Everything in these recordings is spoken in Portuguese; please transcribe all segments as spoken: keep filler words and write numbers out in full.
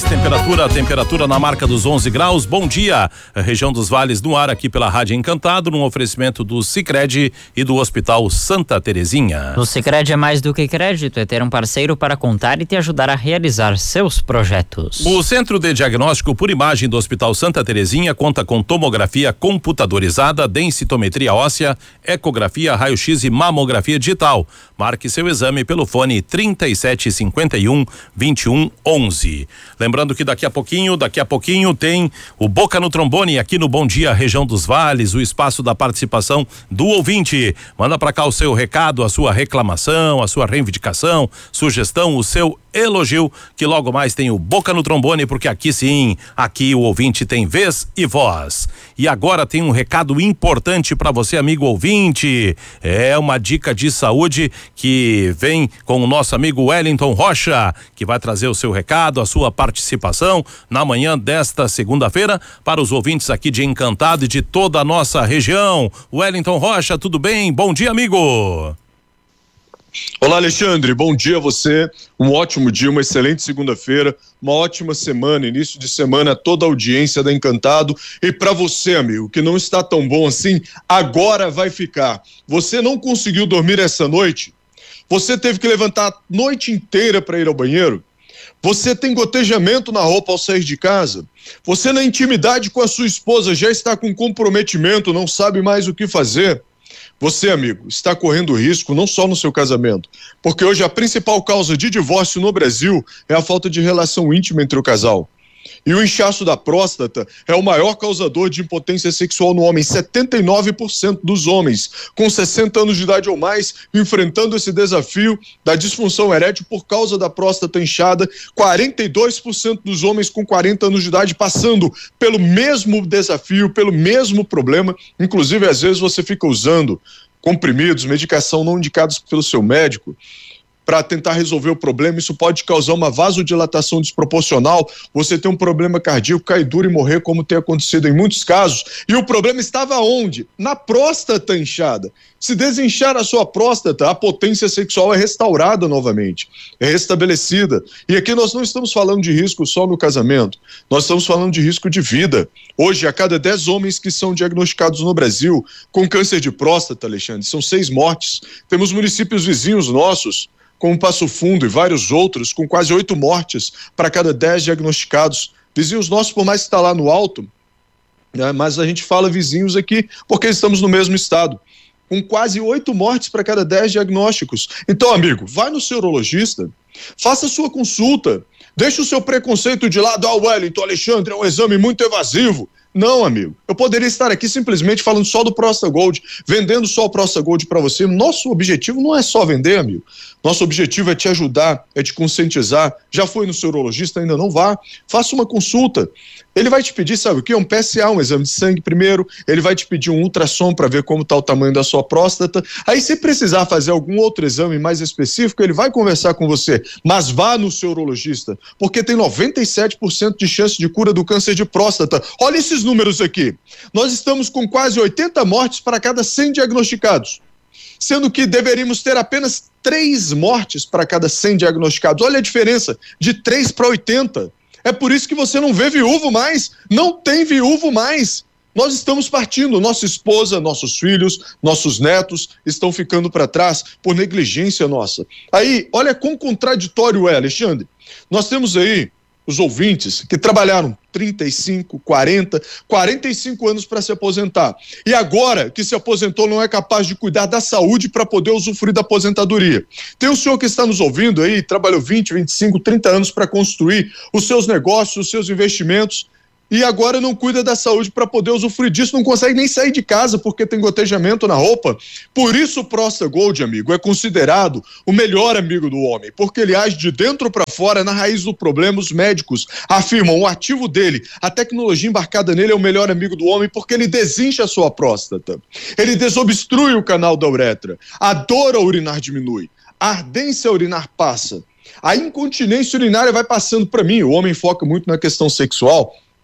temperatura, temperatura na marca dos onze graus. Bom dia, região dos Vales no ar aqui pela Rádio Encantado, num oferecimento do Sicredi e do Hospital Santa Terezinha. No Sicredi é mais do que crédito, é ter um parceiro para contar e te ajudar a realizar seus projetos. O Centro de Diagnóstico por Imagem do Hospital Santa Terezinha conta com tomografia computadorizada, densitometria óssea, ecografia, raio-x e mamografia digital. Marque seu exame pelo fone trinta e sete cinquenta e um, vinte e um onze. Lembrando que daqui a pouquinho, daqui a pouquinho tem o Boca no Trombone aqui no Bom Dia Região dos Vales, o espaço da participação do ouvinte. Manda pra cá o seu recado, a sua reclamação, a sua reivindicação, sugestão, o seu elogio, que logo mais tem o Boca no Trombone, porque aqui sim, aqui o ouvinte tem vez e voz. E agora tem um recado importante para você, amigo ouvinte. É uma dica de saúde que vem com o nosso amigo Wellington Rocha, que vai trazer o seu recado, a sua participação na manhã desta segunda-feira para os ouvintes aqui de Encantado e de toda a nossa região. Wellington Rocha, tudo bem? Bom dia, amigo. Olá, Alexandre, bom dia a você, um ótimo dia, uma excelente segunda-feira, uma ótima semana, início de semana a toda a audiência da Encantado. E para você, amigo, que não está tão bom assim, agora vai ficar. Você não conseguiu dormir essa noite? Você teve que levantar a noite inteira para ir ao banheiro? Você tem gotejamento na roupa ao sair de casa? Você, na intimidade com a sua esposa, já está com comprometimento, não sabe mais o que fazer? Você, amigo, está correndo risco não só no seu casamento, porque hoje a principal causa de divórcio no Brasil é a falta de relação íntima entre o casal. E o inchaço da próstata é o maior causador de impotência sexual no homem. setenta e nove por cento dos homens com sessenta anos de idade ou mais enfrentando esse desafio da disfunção erétil por causa da próstata inchada. quarenta e dois por cento dos homens com quarenta anos de idade passando pelo mesmo desafio, pelo mesmo problema. Inclusive, às vezes você fica usando comprimidos, medicação não indicados pelo seu médico para tentar resolver o problema. Isso pode causar uma vasodilatação desproporcional, você tem um problema cardíaco, cair duro e morrer, como tem acontecido em muitos casos. E o problema estava onde? Na próstata inchada. Se desinchar a sua próstata, a potência sexual é restaurada novamente, é restabelecida. E aqui nós não estamos falando de risco só no casamento, nós estamos falando de risco de vida. Hoje, a cada dez homens que são diagnosticados no Brasil com câncer de próstata, Alexandre, são seis mortes. Temos municípios vizinhos nossos, como Passo Fundo e vários outros, com quase oito mortes para cada dez diagnosticados. Vizinhos nossos, por mais que está lá no alto, né, mas a gente fala vizinhos aqui porque estamos no mesmo estado, com quase oito mortes para cada dez diagnósticos. Então, amigo, vai no seu urologista, faça sua consulta, deixe o seu preconceito de lado. Ah, Wellington, Alexandre, é um exame muito evasivo. Não, amigo, eu poderia estar aqui simplesmente falando só do ProstaGold, vendendo só o ProstaGold para você. Nosso objetivo não é só vender, amigo. Nosso objetivo é te ajudar, é te conscientizar. Já foi no seu urologista? Ainda não vá? Faça uma consulta. Ele vai te pedir, sabe o quê? Um P S A, um exame de sangue primeiro. Ele vai te pedir um ultrassom para ver como está o tamanho da sua próstata. Aí, se precisar fazer algum outro exame mais específico, ele vai conversar com você. Mas vá no seu urologista, porque tem noventa e sete por cento de chance de cura do câncer de próstata. Olha esses números aqui. Nós estamos com quase oitenta mortes para cada cem diagnosticados, sendo que deveríamos ter apenas três mortes para cada cem diagnosticados. Olha a diferença, de três para oitenta. É por isso que você não vê viúvo mais, não tem viúvo mais. Nós estamos partindo, nossa esposa, nossos filhos, nossos netos estão ficando para trás por negligência nossa. Aí, olha quão contraditório é, Alexandre. Nós temos aí os ouvintes que trabalharam trinta e cinco, quarenta, quarenta e cinco anos para se aposentar. E agora que se aposentou não é capaz de cuidar da saúde para poder usufruir da aposentadoria. Tem o senhor que está nos ouvindo aí, trabalhou vinte, vinte e cinco, trinta anos para construir os seus negócios, os seus investimentos, e agora não cuida da saúde para poder usufruir disso, não consegue nem sair de casa porque tem gotejamento na roupa. Por isso o ProstaGold, amigo, é considerado o melhor amigo do homem, porque ele age de dentro para fora, na raiz do problema. Os médicos afirmam, o ativo dele, a tecnologia embarcada nele é o melhor amigo do homem porque ele desincha a sua próstata, ele desobstrui o canal da uretra, a dor ao urinar diminui, a ardência ao urinar passa, a incontinência urinária vai passando. Para mim, o homem foca muito na questão sexual,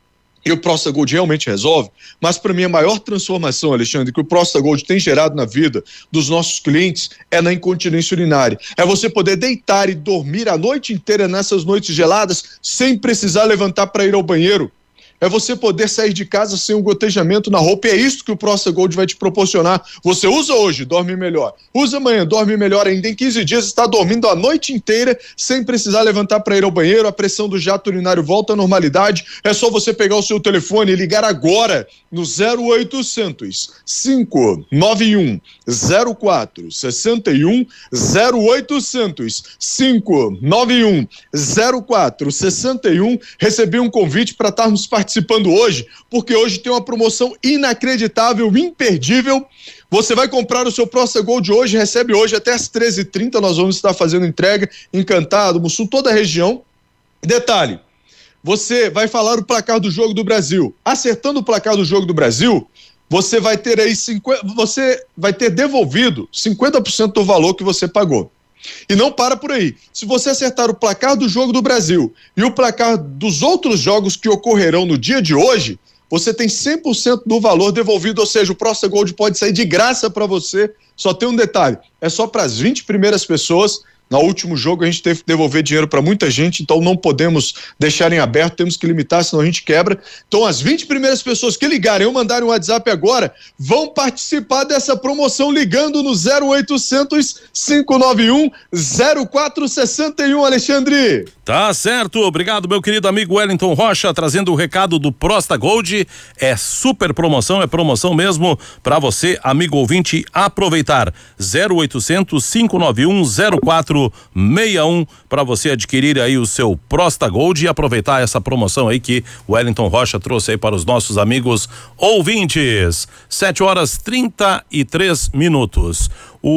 e o ProstaGold realmente resolve, mas para mim a maior transformação, Alexandre, que o ProstaGold tem gerado na vida dos nossos clientes é na incontinência urinária. É você poder deitar e dormir a noite inteira nessas noites geladas sem precisar levantar para ir ao banheiro. É você poder sair de casa sem um gotejamento na roupa, e é isso que o ProstaGold vai te proporcionar. Você usa hoje, dorme melhor. Usa amanhã, dorme melhor ainda. Em quinze dias está dormindo a noite inteira sem precisar levantar para ir ao banheiro. A pressão do jato urinário volta à normalidade. É só você pegar o seu telefone e ligar agora no zero oitocentos, cinco nove um, zero quatro seis um, zero oitocentos, cinco nove um, zero quatro seis um. Recebi um convite para estarmos participando hoje, porque hoje tem uma promoção inacreditável, imperdível. Você vai comprar o seu ProstaGold hoje, recebe hoje até às treze e trinta, nós vamos estar fazendo entrega em Encantado, Mussum, toda a região. Detalhe, você vai falar o placar do jogo do Brasil. Acertando o placar do jogo do Brasil, você vai ter aí cinquenta, você vai ter devolvido cinquenta por cento do valor que você pagou. E não para por aí. Se você acertar o placar do jogo do Brasil e o placar dos outros jogos que ocorrerão no dia de hoje, você tem cem por cento do valor devolvido, ou seja, o ProstaGold pode sair de graça para você. Só tem um detalhe, é só para as vinte primeiras pessoas. No último jogo a gente teve que devolver dinheiro para muita gente, então não podemos deixar em aberto, temos que limitar, senão a gente quebra. Então as vinte primeiras pessoas que ligarem ou mandarem um WhatsApp agora vão participar dessa promoção ligando no zero oitocentos, cinco nove um, zero quatro seis um, Alexandre. Tá certo, obrigado meu querido amigo Wellington Rocha, trazendo o recado do ProstaGold. É super promoção, é promoção mesmo para você, amigo ouvinte, aproveitar. zero oitocentos, cinco nove um, zero quatro seis um para você adquirir aí o seu ProstaGold e aproveitar essa promoção aí que o Wellington Rocha trouxe aí para os nossos amigos ouvintes. sete horas trinta e três minutos.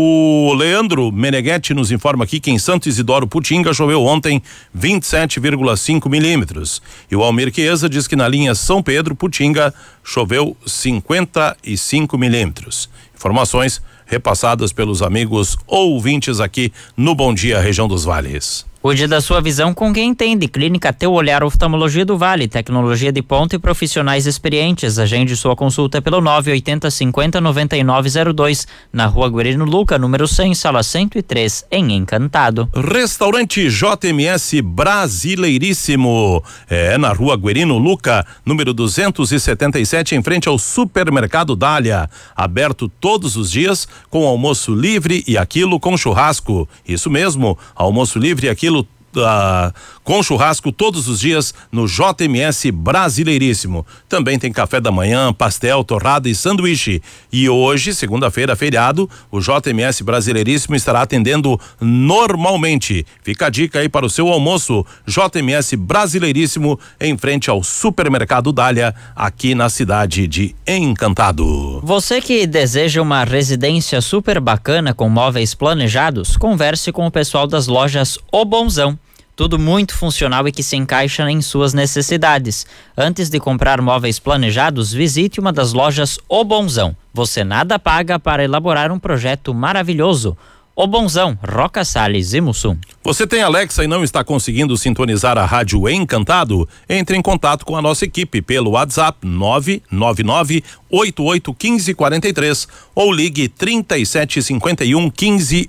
O Leandro Meneghetti nos informa aqui que em Santo Isidoro Putinga choveu ontem vinte e sete vírgula cinco milímetros. E o Almir Chiesa diz que na linha São Pedro Putinga choveu cinquenta e cinco milímetros. Informações repassadas pelos amigos ouvintes aqui no Bom Dia Região dos Vales. Cuide da sua visão com quem entende. Clínica Teu Olhar Oftalmologia do Vale, tecnologia de ponta e profissionais experientes. Agende sua consulta pelo nove oitenta, cinquenta, noventa e nove zero dois, na Rua Guerino Luca, número cem, sala cento e três, em Encantado. Restaurante J M S Brasileiríssimo, é na Rua Guerino Luca, número duzentos e setenta e sete, em frente ao Supermercado Dália. Aberto todos os dias, com almoço livre e aquilo com churrasco. Isso mesmo, almoço livre e aquilo Uh, com churrasco todos os dias no J M S Brasileiríssimo. Também tem café da manhã, pastel, torrada e sanduíche. E hoje, segunda-feira, feriado, o J M S Brasileiríssimo estará atendendo normalmente. Fica a dica aí para o seu almoço. J M S Brasileiríssimo, em frente ao Supermercado Dália, aqui na cidade de Encantado. Você que deseja uma residência super bacana com móveis planejados, converse com o pessoal das lojas O Bonzão. Tudo muito funcional e que se encaixa em suas necessidades. Antes de comprar móveis planejados, visite uma das lojas O Bonzão. Você nada paga para elaborar um projeto maravilhoso. O Bonzão, Roca Salles e Mussum. Você tem Alexa e não está conseguindo sintonizar a rádio Encantado? Entre em contato com a nossa equipe pelo WhatsApp nove nove nove, oito oito um cinco quatro três ou ligue trinta e sete cinquenta e um, quinze,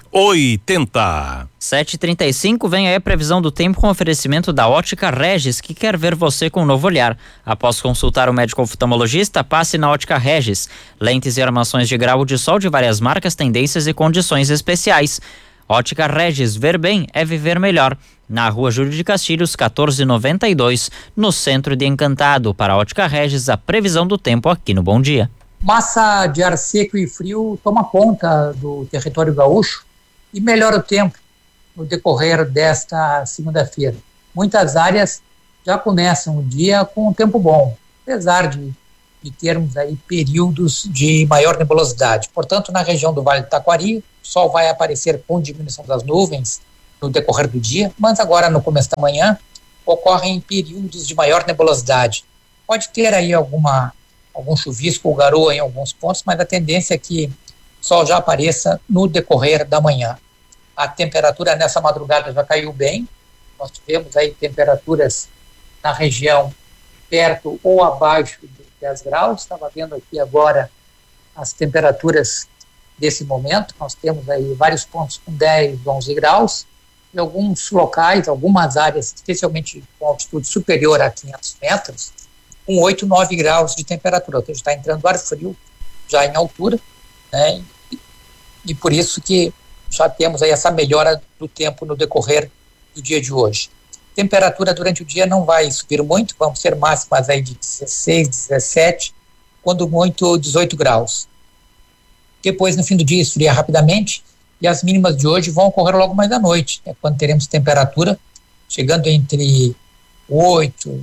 oitenta. sete e trinta e cinco, vem aí a previsão do tempo com oferecimento da Ótica Regis, que quer ver você com um novo olhar. Após consultar o médico oftalmologista, passe na Ótica Regis. Lentes e armações de grau de sol de várias marcas, tendências e condições especiais. Ótica Regis, ver bem é viver melhor. Na Rua Júlio de Castilhos, quatorze noventa e dois, no centro de Encantado. Para a Ótica Regis, a previsão do tempo aqui no Bom Dia. Massa de ar seco e frio toma conta do território gaúcho e melhora o tempo no decorrer desta segunda-feira. Muitas áreas já começam o dia com um tempo bom, apesar de, de termos aí períodos de maior nebulosidade. Portanto, na região do Vale do Taquari, o sol vai aparecer com diminuição das nuvens no decorrer do dia, mas agora no começo da manhã ocorrem períodos de maior nebulosidade. Pode ter aí alguma, algum chuvisco ou garoa em alguns pontos, mas a tendência é que o sol já apareça no decorrer da manhã. A temperatura nessa madrugada já caiu bem. Nós tivemos aí temperaturas na região perto ou abaixo de dez graus. Estava vendo aqui agora as temperaturas desse momento. Nós temos aí vários pontos com dez, onze graus, e alguns locais, algumas áreas, especialmente com altitude superior a quinhentos metros, com oito, nove graus de temperatura. Ou seja, está entrando ar frio já em altura, né? E, e por isso que já temos aí essa melhora do tempo no decorrer do dia de hoje. Temperatura durante o dia não vai subir muito, vamos ter máximas aí de dezesseis, dezessete, quando muito dezoito graus. Depois, no fim do dia, esfria rapidamente, e as mínimas de hoje vão ocorrer logo mais à noite, né, quando teremos temperatura chegando entre oito,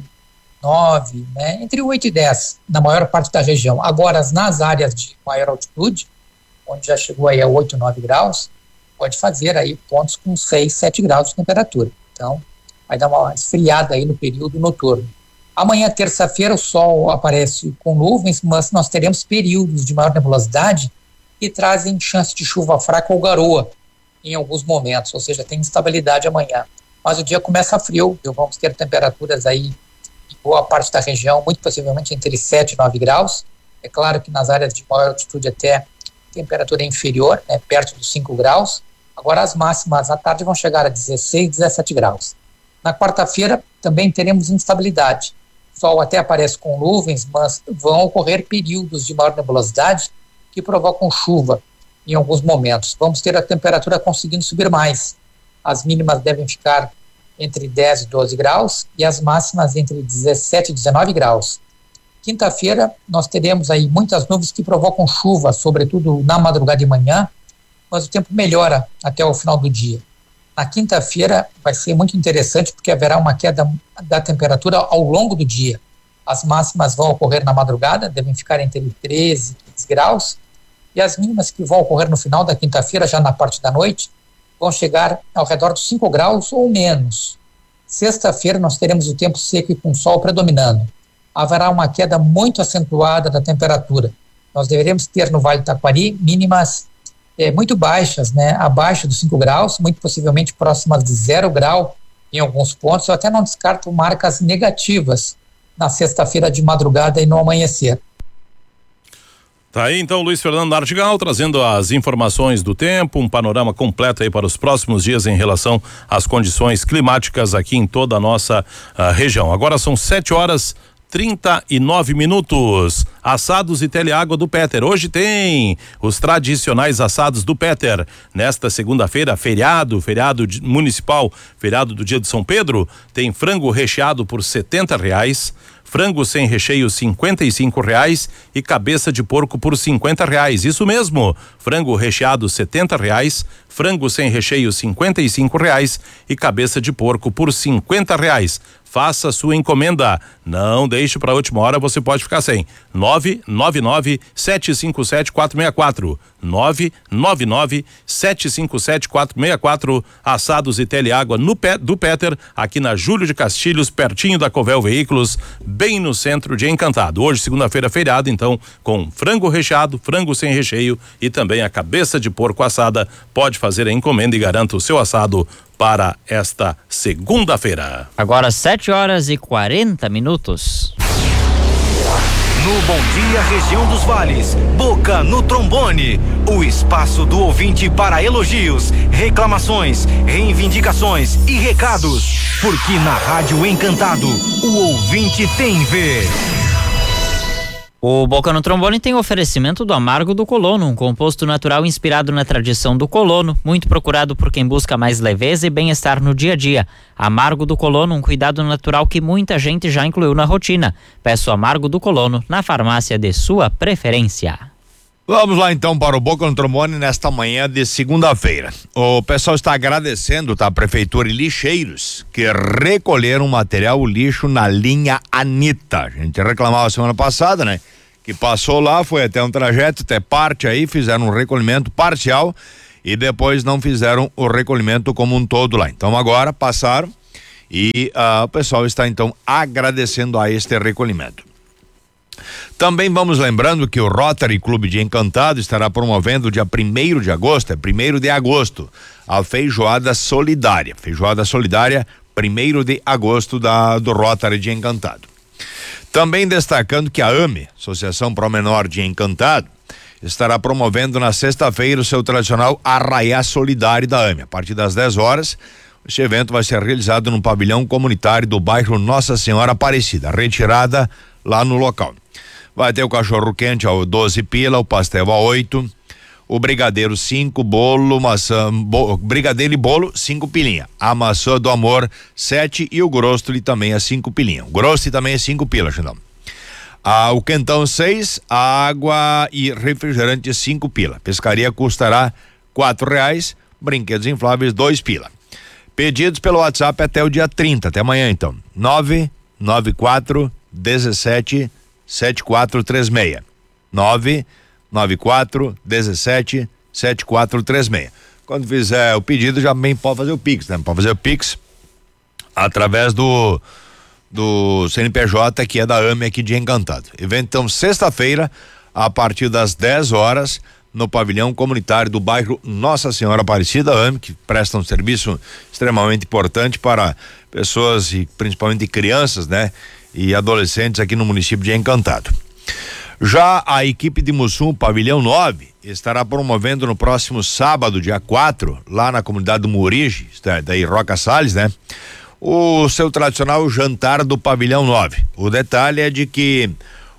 nove, né, entre oito e dez, na maior parte da região. Agora, nas áreas de maior altitude, onde já chegou aí a oito, nove graus, pode fazer aí pontos com seis, sete graus de temperatura. Então, vai dar uma esfriada aí no período noturno. Amanhã, terça-feira, o sol aparece com nuvens, mas nós teremos períodos de maior nebulosidade que trazem chance de chuva fraca ou garoa em alguns momentos, ou seja, tem instabilidade amanhã. Mas o dia começa frio, então vamos ter temperaturas aí em boa parte da região, muito possivelmente entre sete e nove graus. É claro que nas áreas de maior altitude até temperatura inferior, né, perto dos cinco graus. Agora as máximas à tarde vão chegar a dezesseis, dezessete graus. Na quarta-feira também teremos instabilidade. O sol até aparece com nuvens, mas vão ocorrer períodos de maior nebulosidade que provocam chuva em alguns momentos. Vamos ter a temperatura conseguindo subir mais. As mínimas devem ficar entre dez e doze graus e as máximas entre dezessete e dezenove graus. Quinta-feira nós teremos aí muitas nuvens que provocam chuva, sobretudo na madrugada de manhã, mas o tempo melhora até o final do dia. Na quinta-feira vai ser muito interessante porque haverá uma queda da temperatura ao longo do dia. As máximas vão ocorrer na madrugada, devem ficar entre treze e quinze graus, e as mínimas que vão ocorrer no final da quinta-feira, já na parte da noite, vão chegar ao redor dos cinco graus ou menos. Sexta-feira nós teremos o tempo seco e com sol predominando. Haverá uma queda muito acentuada da temperatura. Nós deveremos ter no Vale do Taquari mínimas é, muito baixas, né, abaixo dos cinco graus, muito possivelmente próximas de zero grau em alguns pontos. Eu até não descarto marcas negativas na sexta-feira de madrugada e no amanhecer. Tá aí então Luiz Fernando Nartigal trazendo as informações do tempo, um panorama completo aí para os próximos dias em relação às condições climáticas aqui em toda a nossa uh, região. Agora são sete horas trinta e nove minutos. Assados e Teleágua do Peter. Hoje tem os tradicionais assados do Peter. Nesta segunda-feira, feriado, feriado municipal, feriado do dia de São Pedro, tem frango recheado por setenta reais. Frango sem recheio cinquenta e cinco reais e cabeça de porco por cinquenta reais. Isso mesmo, frango recheado setenta reais, frango sem recheio cinquenta e cinco reais e cabeça de porco por cinquenta reais. Faça sua encomenda. Não deixe para a última hora, você pode ficar sem. nove nove nove, sete cinco sete, quatro seis quatro. nove nove nove, sete cinco sete, quatro seis quatro. Assados e Teleágua no pé do Peter, aqui na Júlio de Castilhos, pertinho da Covel Veículos, bem no centro de Encantado. Hoje, segunda-feira, feriado, então, com frango recheado, frango sem recheio e também a cabeça de porco assada. Pode fazer a encomenda e garanta o seu assado para esta segunda-feira. Agora sete horas e quarenta minutos. No Bom Dia Região dos Vales, Boca no Trombone, o espaço do ouvinte para elogios, reclamações, reivindicações e recados, porque na Rádio Encantado, o ouvinte tem vez. O Boca no Trombone tem oferecimento do Amargo do Colono, um composto natural inspirado na tradição do colono, muito procurado por quem busca mais leveza e bem-estar no dia a dia. Amargo do Colono, um cuidado natural que muita gente já incluiu na rotina. Peça o Amargo do Colono na farmácia de sua preferência. Vamos lá então para o Boca no Trombone nesta manhã de segunda-feira. O pessoal está agradecendo, tá? A Prefeitura e lixeiros que recolheram material lixo na linha Anitta. A gente reclamava semana passada, né? Que passou lá, foi até um trajeto, até parte aí, fizeram um recolhimento parcial e depois não fizeram o recolhimento como um todo lá. Então agora passaram e uh, o pessoal está então agradecendo a este recolhimento. Também vamos lembrando que o Rotary Clube de Encantado estará promovendo dia primeiro de agosto, é primeiro de agosto, a feijoada solidária. Feijoada solidária, primeiro de agosto da, do Rotary de Encantado. Também destacando que a AME, Associação Pro Menor de Encantado, estará promovendo na sexta-feira o seu tradicional Arraiá Solidário da AME. A partir das dez horas, este evento vai ser realizado no pavilhão comunitário do bairro Nossa Senhora Aparecida, retirada lá no local. Vai ter o cachorro quente ao doze pila, o pastel a oito, o brigadeiro cinco, bolo, maçã, bo, brigadeiro e bolo cinco pilinha, a maçã do amor sete e o grostoli também é cinco pilinha. O grostoli também é cinco pila, Xandão. Ah, o quentão seis, a água e refrigerante cinco pila. Pescaria custará quatro reais, brinquedos infláveis dois pila. Pedidos pelo WhatsApp até o dia trinta, até amanhã então. nove nove quatro dezessete sete quatro três seis. nove nove quatro dezessete sete quatro três seis. Quando fizer o pedido, já bem pode fazer o Pix, né? Pode fazer o Pix através do do C N P J, que é da AME aqui de Encantado. Evento então sexta-feira, a partir das dez horas, no pavilhão comunitário do bairro Nossa Senhora Aparecida, AME, que presta um serviço extremamente importante para pessoas e principalmente crianças, né? E adolescentes aqui no município de Encantado. Já a equipe de Mussum, pavilhão nove, estará promovendo no próximo sábado, dia quatro, lá na comunidade do Murige, daí Roca Salles, né? O seu tradicional jantar do pavilhão nove. O detalhe é de que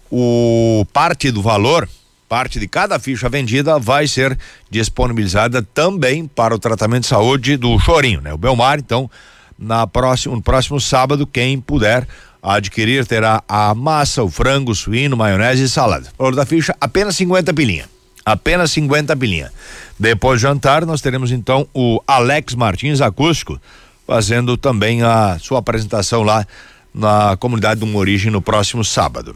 o parte do valor, parte de cada ficha vendida vai ser disponibilizada também para o tratamento de saúde do Chorinho, né? O Belmar, então, na próximo, no próximo sábado, quem puder adquirir terá a massa, o frango, o suíno, maionese e salada. O valor da ficha, apenas cinquenta pilinha. Apenas cinquenta pilinha. Depois do jantar, nós teremos então o Alex Martins Acústico, fazendo também a sua apresentação lá na comunidade do Murige no próximo sábado.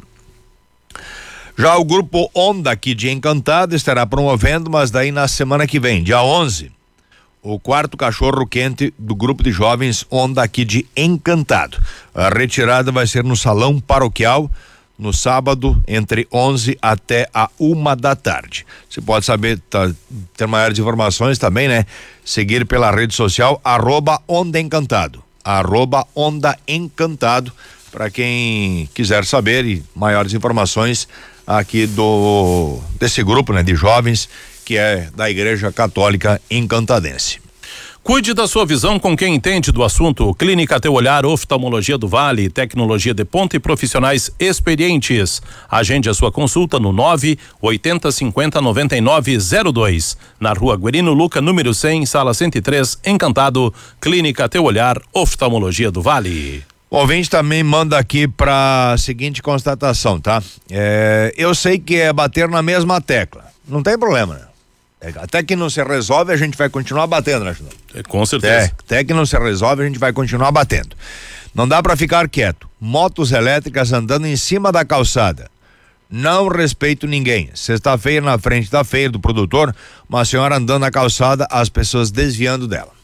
Já o grupo Onda aqui de Encantado estará promovendo, mas daí na semana que vem, dia onze, o quarto cachorro quente do grupo de jovens Onda aqui de Encantado. A retirada vai ser no salão paroquial no sábado entre onze até a uma da tarde. Você pode saber, tá, ter maiores informações também, né? Seguir pela rede social arroba Onda Encantado, arroba Onda Encantado, para quem quiser saber e maiores informações aqui do desse grupo, né, de jovens que é da Igreja Católica Encantadense. Cuide da sua visão com quem entende do assunto. Clínica Teu Olhar, Oftalmologia do Vale, tecnologia de ponta e profissionais experientes. Agende a sua consulta no nove oitenta cinquenta noventa e nove zero dois. Na Rua Guerino Luca, número cem, sala cento e três, Encantado. Clínica Teu Olhar, Oftalmologia do Vale. O ouvinte também manda aqui para a seguinte constatação, tá? É, eu sei que é bater na mesma tecla. Não tem problema, né? Até que não se resolve, a gente vai continuar batendo, né, Chino? É, com certeza. É, até que não se resolve, a gente vai continuar batendo. Não dá para ficar quieto. Motos elétricas andando em cima da calçada. Não respeito ninguém. Sexta-feira, na frente da feira do produtor, uma senhora andando na calçada, as pessoas desviando dela.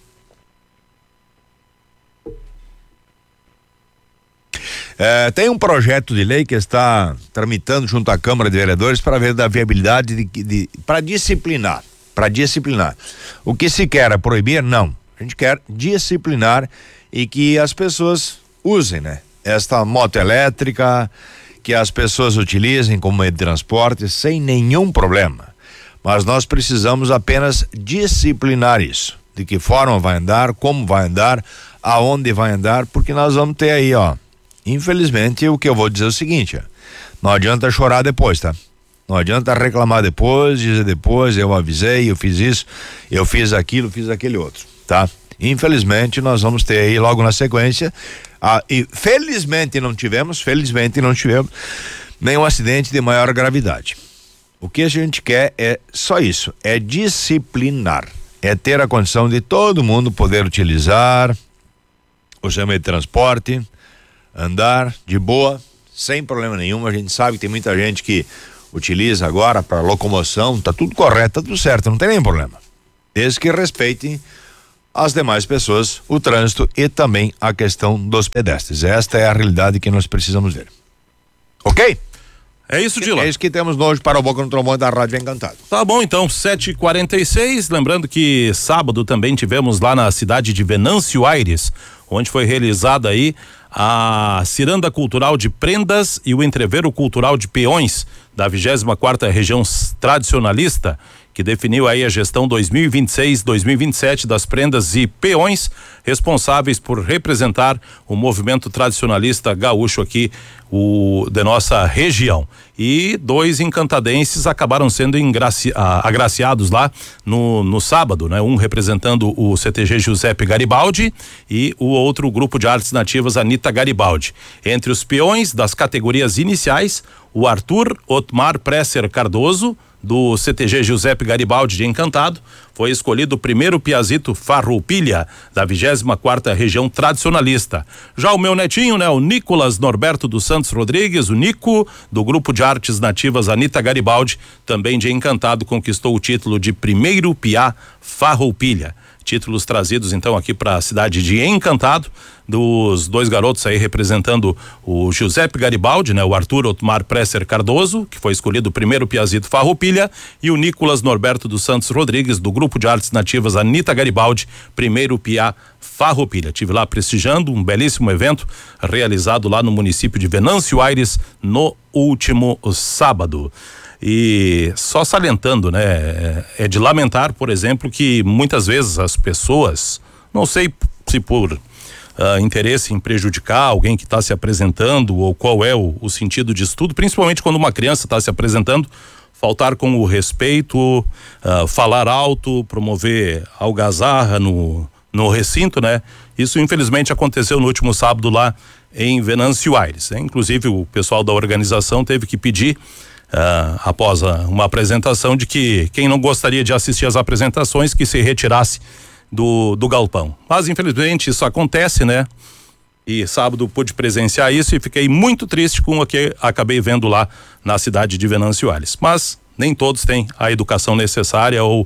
É, tem um projeto de lei que está tramitando junto à Câmara de Vereadores para ver da viabilidade de, de para disciplinar, para disciplinar. O que se quer é proibir? Não. A gente quer disciplinar e que as pessoas usem, né? Esta moto elétrica, que as pessoas utilizem como meio de transporte sem nenhum problema. Mas nós precisamos apenas disciplinar isso. De que forma vai andar, como vai andar, aonde vai andar, porque nós vamos ter aí, ó. Infelizmente, o que eu vou dizer é o seguinte, ó, não adianta chorar depois, tá? Não adianta reclamar depois, dizer depois, eu avisei, eu fiz isso, eu fiz aquilo, fiz aquele outro, tá? Infelizmente, nós vamos ter aí logo na sequência, ah, e felizmente não tivemos, felizmente não tivemos nenhum acidente de maior gravidade. O que a gente quer é só isso, é disciplinar, é ter a condição de todo mundo poder utilizar o seu meio de transporte, andar de boa, sem problema nenhum. A gente sabe que tem muita gente que utiliza agora para locomoção, tá tudo correto, tá tudo certo, não tem nenhum problema. Desde que respeitem as demais pessoas, o trânsito e também a questão dos pedestres. Esta é a realidade que nós precisamos ver. Ok? É isso, Dila. É isso que temos hoje para o Boca no Trombone da Rádio Encantado. Tá bom, então, sete e quarenta e seis, lembrando que sábado também tivemos lá na cidade de Venâncio Aires, onde foi realizada aí a Ciranda Cultural de Prendas e o Entreveiro Cultural de Peões da vigésima quarta Região Tradicionalista, que definiu aí a gestão dois mil e vinte e seis, dois mil e vinte e sete das prendas e peões responsáveis por representar o movimento tradicionalista gaúcho aqui o de nossa região. E dois encantadenses acabaram sendo engraci, ah, agraciados lá no, no sábado, né? Um representando o C T G Giuseppe Garibaldi e o outro grupo de artes nativas Anita Garibaldi. Entre os peões das categorias iniciais, o Arthur Otmar Presser Cardoso, do C T G Giuseppe Garibaldi de Encantado, foi escolhido o primeiro piazito Farroupilha da vigésima quarta Região Tradicionalista. Já o meu netinho, né, o Nicolas Norberto dos Santos Rodrigues, o Nico, do grupo de artes nativas Anita Garibaldi, também de Encantado, conquistou o título de primeiro piá Farroupilha. Títulos trazidos então aqui para a cidade de Encantado, dos dois garotos aí representando o Giuseppe Garibaldi, né? O Arthur Otmar Presser Cardoso, que foi escolhido o primeiro piazito Farroupilha, e o Nicolas Norberto dos Santos Rodrigues, do grupo de artes nativas Anita Garibaldi, primeiro piá Farroupilha. Tive lá prestigiando um belíssimo evento realizado lá no município de Venâncio Aires no último sábado. E só salientando, né, é de lamentar, por exemplo, que muitas vezes as pessoas, não sei se por uh, interesse em prejudicar alguém que está se apresentando ou qual é o, o sentido disso tudo, principalmente quando uma criança está se apresentando, faltar com o respeito, uh, falar alto, promover algazarra no, no recinto, né? Isso infelizmente aconteceu no último sábado lá em Venâncio Aires, né? Inclusive o pessoal da organização teve que pedir Uh, após a, uma apresentação de que quem não gostaria de assistir às apresentações que se retirasse do, do galpão. Mas infelizmente isso acontece, né? E sábado pude presenciar isso e fiquei muito triste com o que acabei vendo lá na cidade de Venâncio Aires. Mas nem todos têm a educação necessária ou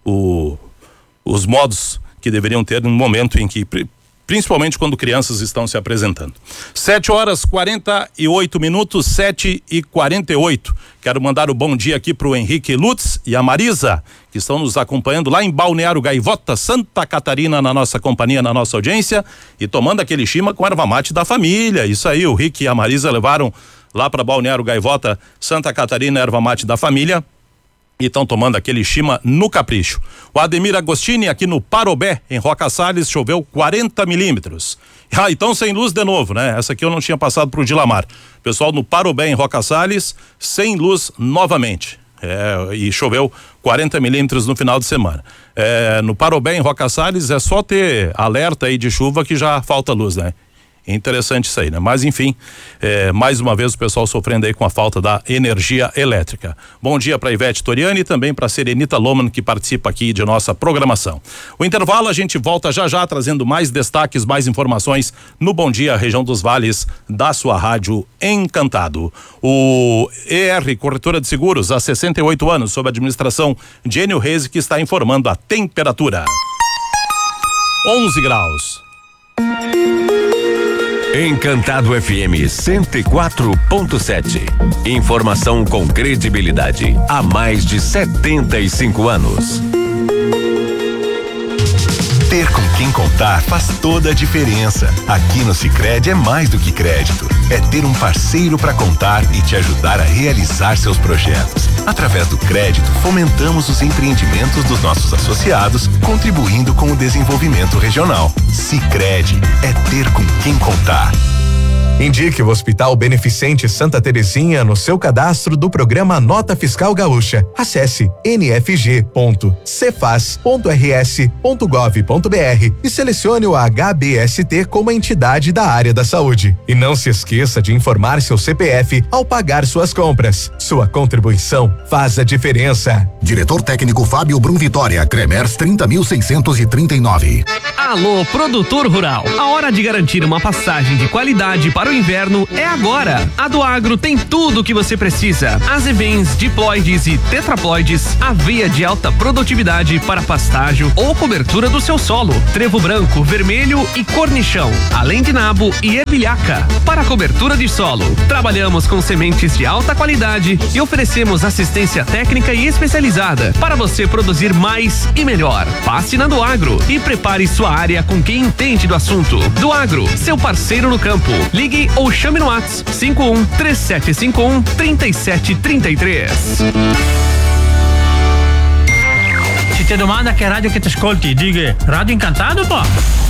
o, os modos que deveriam ter no momento em que, principalmente quando crianças estão se apresentando. Sete horas quarenta e oito minutos, sete e quarenta e oito. Quero mandar o bom dia aqui pro Henrique Lutz e a Marisa, que estão nos acompanhando lá em Balneário Gaivota, Santa Catarina, na nossa companhia, na nossa audiência, e tomando aquele chima com erva mate da família. Isso aí, o Rick e a Marisa levaram lá para Balneário Gaivota, Santa Catarina, erva mate da família. E estão tomando aquele chima no capricho. O Ademir Agostini aqui no Parobé, em Roca Salles, choveu quarenta milímetros. Ah, então sem luz de novo, né? Essa aqui eu não tinha passado pro Dilamar. Pessoal no Parobé, em Roca Salles, sem luz novamente. É, e choveu quarenta milímetros no final de semana. É, no Parobé, em Roca Salles, é só ter alerta aí de chuva que já falta luz, né? Interessante isso aí, né? Mas enfim, é, mais uma vez o pessoal sofrendo aí com a falta da energia elétrica. Bom dia para Ivete Toriani e também para Serenita Loman, que participa aqui de nossa programação. O intervalo, a gente volta já já trazendo mais destaques, mais informações no Bom Dia Região dos Vales da sua rádio Encantado. O E R Corretora de Seguros, há sessenta e oito anos, sob a administração de Enio Reis, que está informando a temperatura. onze graus. Encantado F M cento e quatro ponto sete. Informação com credibilidade há mais de setenta e cinco anos. Ter com quem contar faz toda a diferença. Aqui no Sicredi é mais do que crédito. É ter um parceiro para contar e te ajudar a realizar seus projetos. Através do crédito, fomentamos os empreendimentos dos nossos associados, contribuindo com o desenvolvimento regional. Sicredi é ter com quem contar. Indique o Hospital Beneficente Santa Terezinha no seu cadastro do programa Nota Fiscal Gaúcha. Acesse n f g ponto cefaz ponto r s ponto gov ponto b r e selecione o H B S T como entidade da área da saúde. E não se esqueça de informar seu C P F ao pagar suas compras. Sua contribuição faz a diferença. Diretor técnico Fábio Brum Vitória, Cremers trinta mil seiscentos e trinta e nove. Alô, produtor rural. A hora de garantir uma passagem de qualidade para para o inverno é agora. A do Agro tem tudo o que você precisa. Azevens, diploides e tetraploides, aveia de alta produtividade para pastágio ou cobertura do seu solo, trevo branco, vermelho e cornichão, além de nabo e ervilhaca. Para cobertura de solo, trabalhamos com sementes de alta qualidade e oferecemos assistência técnica e especializada para você produzir mais e melhor. Passe na do Agro e prepare sua área com quem entende do assunto. Do Agro, seu parceiro no campo. Ligue ou chame no WhatsApp cinco um três sete cinco um três sete três três. Se te domanda che radio che ti ascolti, diga Radio Encantado, pô.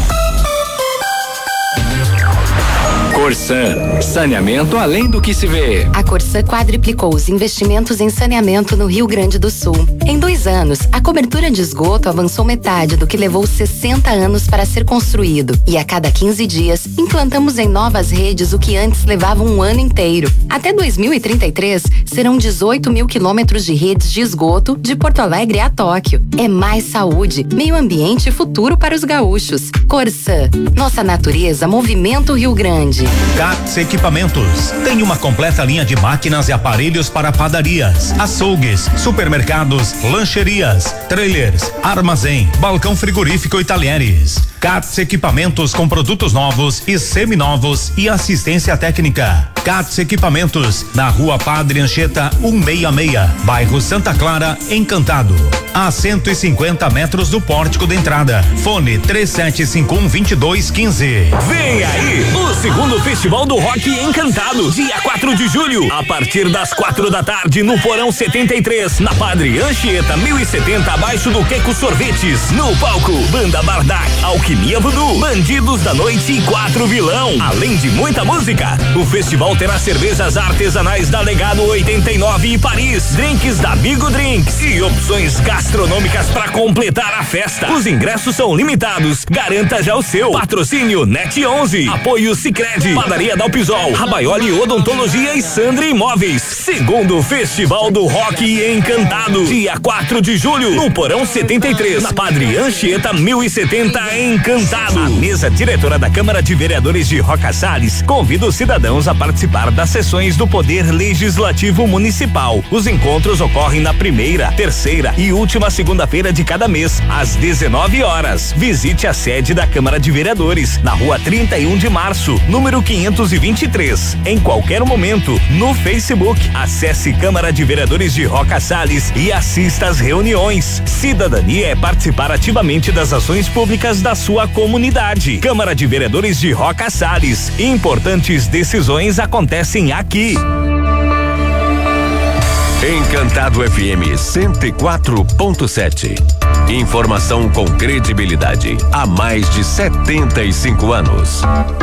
Corsan, saneamento além do que se vê. A Corsan quadriplicou os investimentos em saneamento no Rio Grande do Sul. Em dois anos, a cobertura de esgoto avançou metade do que levou sessenta anos para ser construído. E a cada quinze dias, implantamos em novas redes o que antes levava um ano inteiro. Até dois mil e trinta e três, serão dezoito mil quilômetros de redes de esgoto de Porto Alegre a Tóquio. É mais saúde, meio ambiente e futuro para os gaúchos. Corsan, nossa natureza movimenta o Rio Grande. Cats Equipamentos tem uma completa linha de máquinas e aparelhos para padarias, açougues, supermercados, lancherias, trailers, armazém, balcão frigorífico e talheres. Cats Equipamentos com produtos novos e seminovos e assistência técnica. Cats Equipamentos, na Rua Padre Anchieta cento e sessenta e seis, bairro Santa Clara, Encantado. A cento e cinquenta metros do pórtico de entrada. Fone três sete cinco um dois dois um cinco. Vem aí o segundo Festival do Rock Encantado, dia quatro de julho, a partir das quatro da tarde no Porão setenta e três, na Padre Anchieta mil e setenta, abaixo do Queco Sorvetes. No palco, Banda Bardac, Alquimia Voodoo, Bandidos da Noite e Quatro Vilão. Além de muita música, o festival terá cervejas artesanais da Legado oitenta e nove e Paris, drinks da Bigo Drinks e opções gastronômicas para completar a festa. Os ingressos são limitados, garanta já o seu. Patrocínio Net onze, apoio Sicredi, Padaria Dalpisol, Rabaioli Odontologia e Sandra Imóveis. Segundo Festival do Rock Encantado, dia quatro de julho, no Porão setenta e três, na Padre Anchieta mil e setenta, Encantado. A mesa diretora da Câmara de Vereadores de Roca Salles convida os cidadãos a participar das sessões do Poder Legislativo Municipal. Os encontros ocorrem na primeira, terceira e última segunda-feira de cada mês, às dezenove horas. Visite a sede da Câmara de Vereadores, na Rua trinta e um de março, número quinhentos e vinte e três. Em qualquer momento, no Facebook, acesse Câmara de Vereadores de Roca Salles e assista às reuniões. Cidadania é participar ativamente das ações públicas da sua comunidade. Câmara de Vereadores de Roca Salles. Importantes decisões acontecem aqui. Encantado F M cento e quatro ponto sete. Informação com credibilidade há mais de setenta e cinco anos.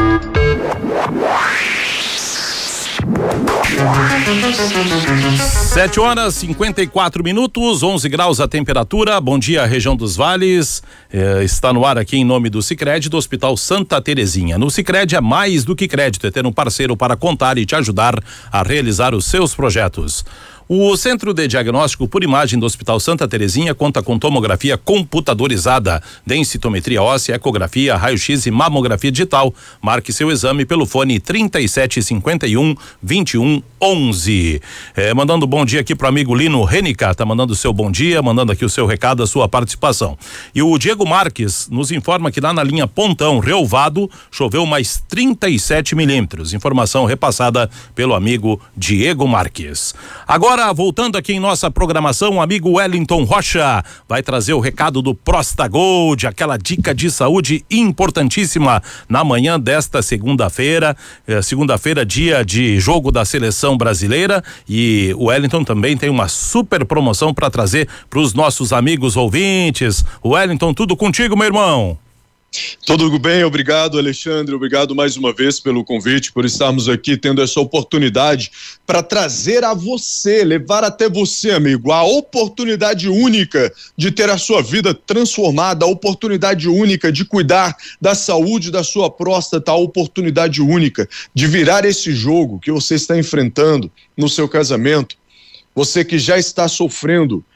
Sete horas e cinquenta e quatro minutos, onze graus a temperatura. Bom dia, região dos Vales. Eh, está no ar aqui em nome do Sicredi, do Hospital Santa Terezinha. No Sicredi é mais do que crédito, é ter um parceiro para contar e te ajudar a realizar os seus projetos. O Centro de Diagnóstico por Imagem do Hospital Santa Terezinha conta com tomografia computadorizada, densitometria óssea, ecografia, raio-x e mamografia digital. Marque seu exame pelo fone trinta e sete cinquenta e um vinte e um onze. É, mandando bom dia aqui pro amigo Lino Renica, tá mandando o seu bom dia, mandando aqui o seu recado, a sua participação. E o Diego Marques nos informa que lá na linha Pontão, Relvado, choveu mais trinta e sete milímetros. Informação repassada pelo amigo Diego Marques. Agora, voltando aqui em nossa programação, o amigo Wellington Rocha vai trazer o recado do Prosta Gold, aquela dica de saúde importantíssima na manhã desta segunda-feira. É, segunda-feira, dia de jogo da seleção brasileira, e o Wellington também tem uma super promoção para trazer para os nossos amigos ouvintes. Wellington, tudo contigo, meu irmão? Tudo bem, obrigado, Alexandre, obrigado mais uma vez pelo convite, por estarmos aqui tendo essa oportunidade para trazer a você, levar até você, amigo, a oportunidade única de ter a sua vida transformada, a oportunidade única de cuidar da saúde da sua próstata, a oportunidade única de virar esse jogo que você está enfrentando no seu casamento. Você que já está sofrendo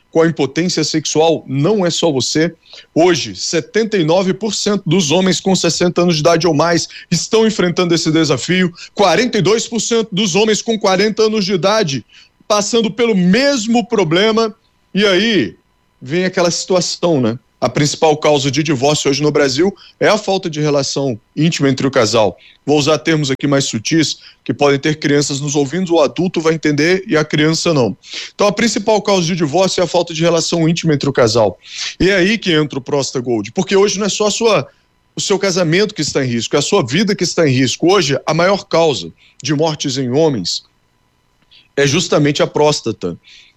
com a impotência sexual não é só você. Hoje, setenta e nove por cento dos homens com sessenta anos de idade ou mais estão enfrentando esse desafio, quarenta e dois por cento dos homens com quarenta anos de idade passando pelo mesmo problema. E aí vem aquela situação, né? A principal causa de divórcio hoje no Brasil é a falta de relação íntima entre o casal. Vou usar termos aqui mais sutis, que podem ter crianças nos ouvindo, o adulto vai entender e a criança não. Então a principal causa de divórcio é a falta de relação íntima entre o casal. E é aí que entra o Prosta Gold, porque hoje não é só a sua, o seu casamento que está em risco, é a sua vida que está em risco. Hoje a maior causa de mortes em homens é justamente a próstata.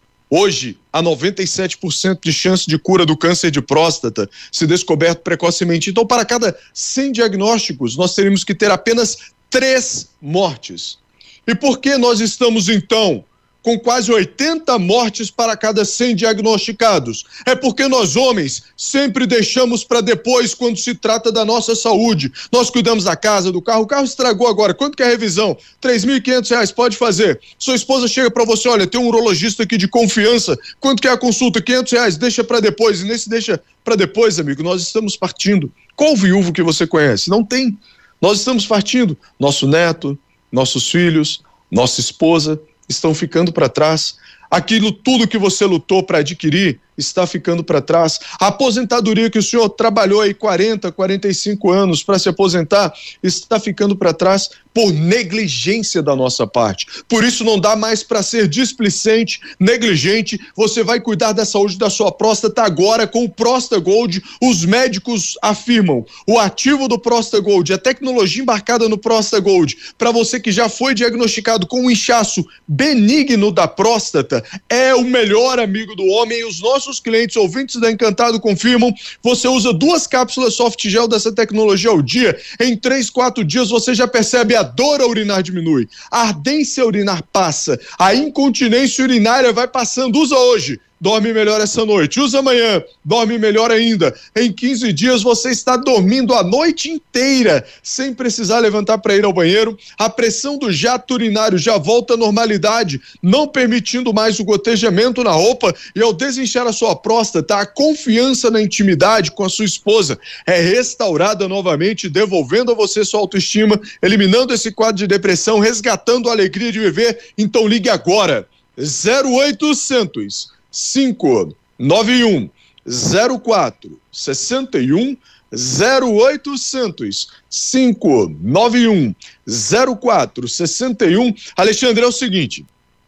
Hoje, há noventa e sete por cento de chance de cura do câncer de próstata se descoberto precocemente. Então, para cada cem diagnósticos, nós teríamos que ter apenas três mortes. E por que nós estamos, então, com quase oitenta mortes para cada cem diagnosticados? É porque nós, homens, sempre deixamos para depois quando se trata da nossa saúde. Nós cuidamos da casa, do carro, o carro estragou agora, quanto que é a revisão? três mil e quinhentos reais, pode fazer. Sua esposa chega para você, olha, tem um urologista aqui de confiança, quanto que é a consulta? quinhentos reais, deixa para depois. E nesse deixa para depois, amigo, nós estamos partindo. Qual viúvo que você conhece? Não tem. Nós estamos partindo. Nosso neto, nossos filhos, nossa esposa estão ficando para trás. Aquilo tudo que você lutou para adquirir está ficando para trás. A aposentadoria que o senhor trabalhou aí quarenta, quarenta e cinco anos para se aposentar está ficando para trás por negligência da nossa parte. Por isso não dá mais para ser displicente, negligente. Você vai cuidar da saúde da sua próstata agora com o Prosta Gold. Os médicos afirmam, o ativo do Prosta Gold, a tecnologia embarcada no Prosta Gold, para você que já foi diagnosticado com um inchaço benigno da próstata, é o melhor amigo do homem. E os nossos clientes ouvintes da Encantado confirmam. Você usa duas cápsulas soft gel dessa tecnologia ao dia, em três, quatro dias você já percebe a dor a urinar diminui, a ardência a urinar passa, a incontinência urinária vai passando. Usa hoje, dorme melhor essa noite. Usa amanhã, dorme melhor ainda. Em quinze dias você está dormindo a noite inteira, sem precisar levantar para ir ao banheiro. A pressão do jato urinário já volta à normalidade, não permitindo mais o gotejamento na roupa. E ao desinchar a sua próstata, a confiança na intimidade com a sua esposa é restaurada novamente, devolvendo a você sua autoestima, eliminando esse quadro de depressão, resgatando a alegria de viver. Então ligue agora, zero oitocentos, cinco nove um, zero quatro seis um, zero oitocentos, cinco nove um, zero quatro seis um. Alexandre, é o seguinte,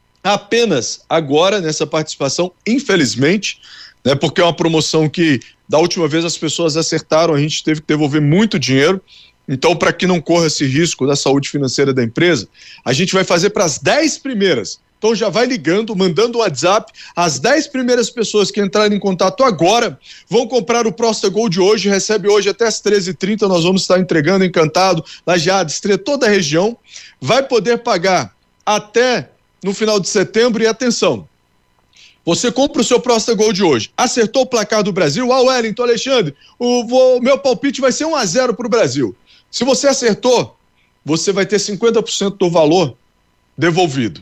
apenas agora nessa participação, infelizmente, né, porque é uma promoção que da última vez as pessoas acertaram, a gente teve que devolver muito dinheiro. Então, para que não corra esse risco da saúde financeira da empresa, a gente vai fazer para as dez primeiras. Então já vai ligando, mandando um WhatsApp. As dez primeiras pessoas que entrarem em contato agora vão comprar o Prosta Gold hoje, recebe hoje até as treze e trinta, nós vamos estar entregando Encantado, Lajeado, Estreia, toda a região. Vai poder pagar até no final de setembro. E atenção, você compra o seu Prosta Gold hoje, acertou o placar do Brasil, ah, Wellington, Alexandre, o, o meu palpite vai ser um a zero para o Brasil. Se você acertou, você vai ter cinquenta por cento do valor devolvido.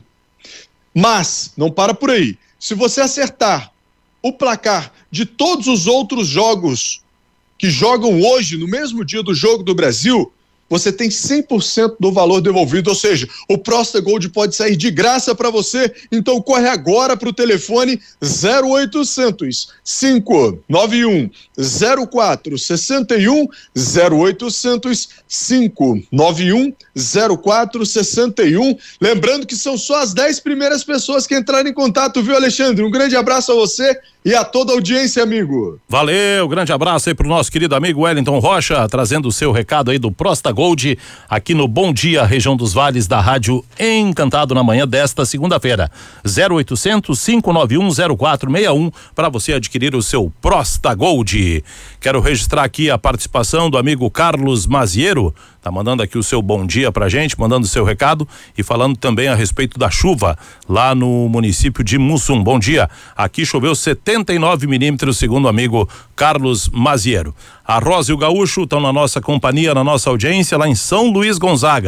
Mas, não para por aí, se você acertar o placar de todos os outros jogos que jogam hoje, no mesmo dia do jogo do Brasil, você tem cem por cento do valor devolvido, ou seja, o Prosta Gold pode sair de graça para você. Então corre agora para o telefone zero oitocentos, cinco nove um, zero quatro seis um, zero oitocentos, cinco nove um, zero quatro seis um. Lembrando que são só as dez primeiras pessoas que entrarem em contato, viu, Alexandre? Um grande abraço a você e a toda a audiência, amigo. Valeu, grande abraço aí pro nosso querido amigo Wellington Rocha, trazendo o seu recado aí do Prosta Gold, aqui no Bom Dia, região dos Vales, da Rádio Encantado, na manhã desta segunda-feira. zero oitocentos, cinco nove um, zero quatro seis um, para você adquirir o seu Prosta Gold. Quero registrar aqui a participação do amigo Carlos Maziero, tá mandando aqui o seu bom dia pra gente, mandando o seu recado e falando também a respeito da chuva lá no município de Mussum. Bom dia, aqui choveu setenta e nove milímetros, segundo o amigo Carlos Maziero. A Rosa e o Gaúcho estão na nossa companhia, na nossa audiência lá em São Luís Gonzaga.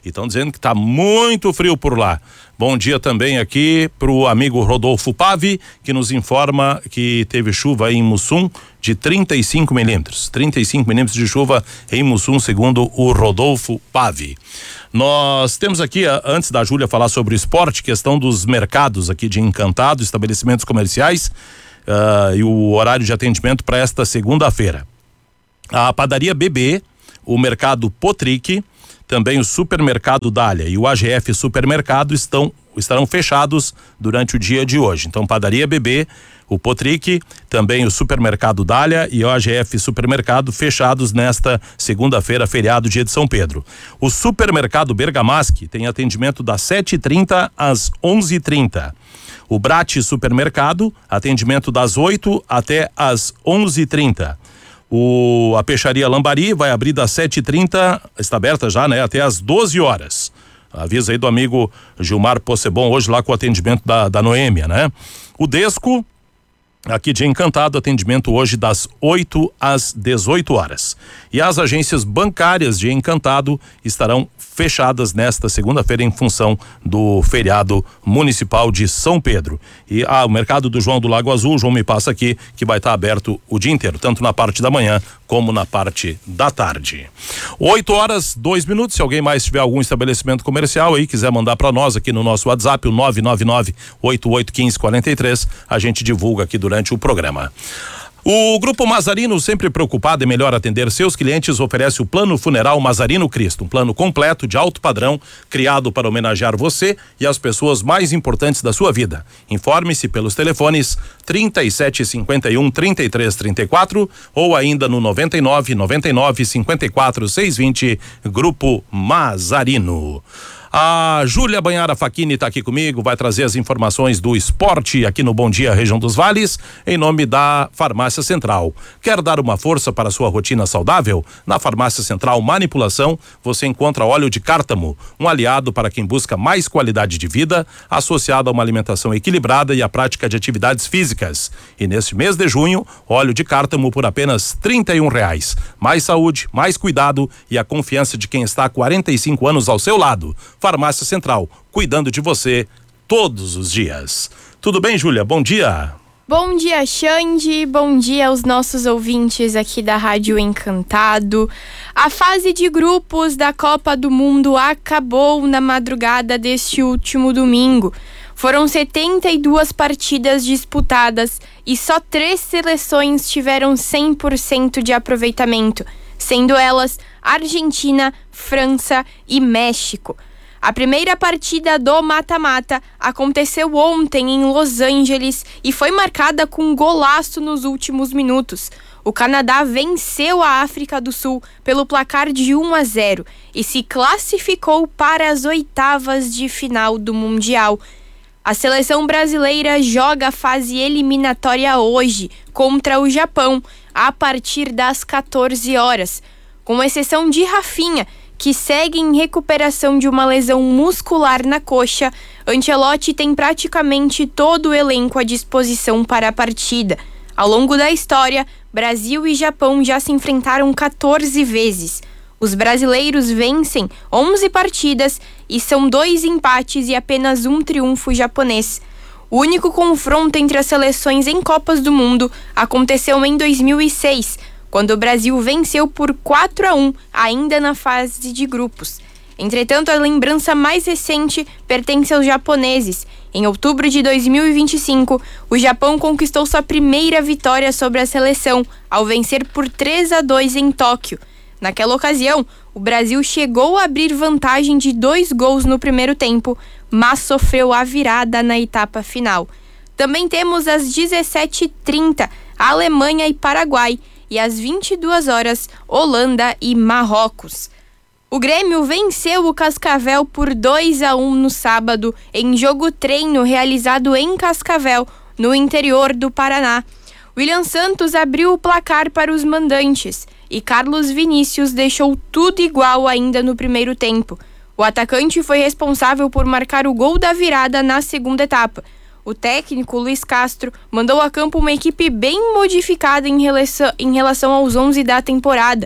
e estão dizendo que está muito frio por lá. Bom dia também aqui para o amigo Rodolfo Pave, que nos informa que teve chuva em Mussum de trinta e cinco milímetros. trinta e cinco milímetros de chuva em Mussum, segundo o Rodolfo Pave. Nós temos aqui, antes da Júlia falar sobre o esporte, questão dos mercados aqui de Encantado, estabelecimentos comerciais, uh, e o horário de atendimento para esta segunda-feira. A padaria B B, o mercado Potric, também o supermercado Dália e o A G F Supermercado estão, estarão fechados durante o dia de hoje. Então, padaria B B, o Potric, também o supermercado Dália e o A G F Supermercado fechados nesta segunda-feira, feriado, dia de São Pedro. O supermercado Bergamasque tem atendimento das sete e trinta às onze e trinta. O Brate Supermercado, atendimento das oito até às onze e trinta. O, a peixaria Lambari vai abrir das sete e trinta, está aberta já, né? Até às doze horas. Avisa aí do amigo Gilmar Possebon, hoje lá com o atendimento da, da Noêmia, né? O Desco, aqui de Encantado, atendimento hoje das oito às dezoito horas. E as agências bancárias de Encantado estarão fechadas nesta segunda-feira em função do feriado municipal de São Pedro. E ah, o mercado do João do Lago Azul, o João me passa aqui, que vai estar aberto o dia inteiro, tanto na parte da manhã como na parte da tarde. oito horas, dois minutos. Se alguém mais tiver algum estabelecimento comercial aí, quiser mandar para nós aqui no nosso WhatsApp, o nove nove nove, oito oito um cinco, quatro três, a gente divulga aqui durante o programa. O Grupo Mazarino, sempre preocupado em melhor atender seus clientes, oferece o Plano Funeral Mazarino Cristo, um plano completo de alto padrão, criado para homenagear você e as pessoas mais importantes da sua vida. Informe-se pelos telefones trinta e sete cinquenta e um, trinta e três trinta e quatro ou ainda no noventa e nove, noventa e nove, cinquenta e quatro, seiscentos e vinte, Grupo Mazarino. A Júlia Banhara Facchini está aqui comigo, vai trazer as informações do esporte aqui no Bom Dia Região dos Vales, em nome da Farmácia Central. Quer dar uma força para a sua rotina saudável? Na Farmácia Central Manipulação, você encontra óleo de cártamo, um aliado para quem busca mais qualidade de vida, associado a uma alimentação equilibrada e a prática de atividades físicas. E neste mês de junho, óleo de cártamo por apenas trinta e um reais. Mais saúde, mais cuidado e a confiança de quem está há quarenta e cinco anos ao seu lado. Farmácia Central, cuidando de você todos os dias. Tudo bem, Júlia? Bom dia. Bom dia, Xande. Bom dia aos nossos ouvintes aqui da Rádio Encantado. A fase de grupos da Copa do Mundo acabou na madrugada deste último domingo. Foram setenta e duas partidas disputadas e só três seleções tiveram cem por cento de aproveitamento, sendo elas Argentina, França e México. A primeira partida do mata-mata aconteceu ontem em Los Angeles e foi marcada com um golaço nos últimos minutos. O Canadá venceu a África do Sul pelo placar de um a zero e se classificou para as oitavas de final do Mundial. A seleção brasileira joga a fase eliminatória hoje contra o Japão, a partir das quatorze horas. Com exceção de Rafinha, que segue em recuperação de uma lesão muscular na coxa, Ancelotti tem praticamente todo o elenco à disposição para a partida. Ao longo da história, Brasil e Japão já se enfrentaram quatorze vezes. Os brasileiros vencem onze partidas e são dois empates e apenas um triunfo japonês. O único confronto entre as seleções em Copas do Mundo aconteceu em dois mil e seis, quando o Brasil venceu por quatro a um, ainda na fase de grupos. Entretanto, a lembrança mais recente pertence aos japoneses. Em outubro de dois mil e vinte e cinco, o Japão conquistou sua primeira vitória sobre a seleção, ao vencer por três a dois em Tóquio. Naquela ocasião, o Brasil chegou a abrir vantagem de dois gols no primeiro tempo, mas sofreu a virada na etapa final. Também temos às dezessete e trinta, Alemanha e Paraguai, e às vinte e duas horas, Holanda e Marrocos. O Grêmio venceu o Cascavel por dois a um no sábado, em jogo treino realizado em Cascavel, no interior do Paraná. William Santos abriu o placar para os mandantes e Carlos Vinícius deixou tudo igual ainda no primeiro tempo. O atacante foi responsável por marcar o gol da virada na segunda etapa. O técnico Luiz Castro mandou a campo uma equipe bem modificada em relação, em relação aos onze da temporada.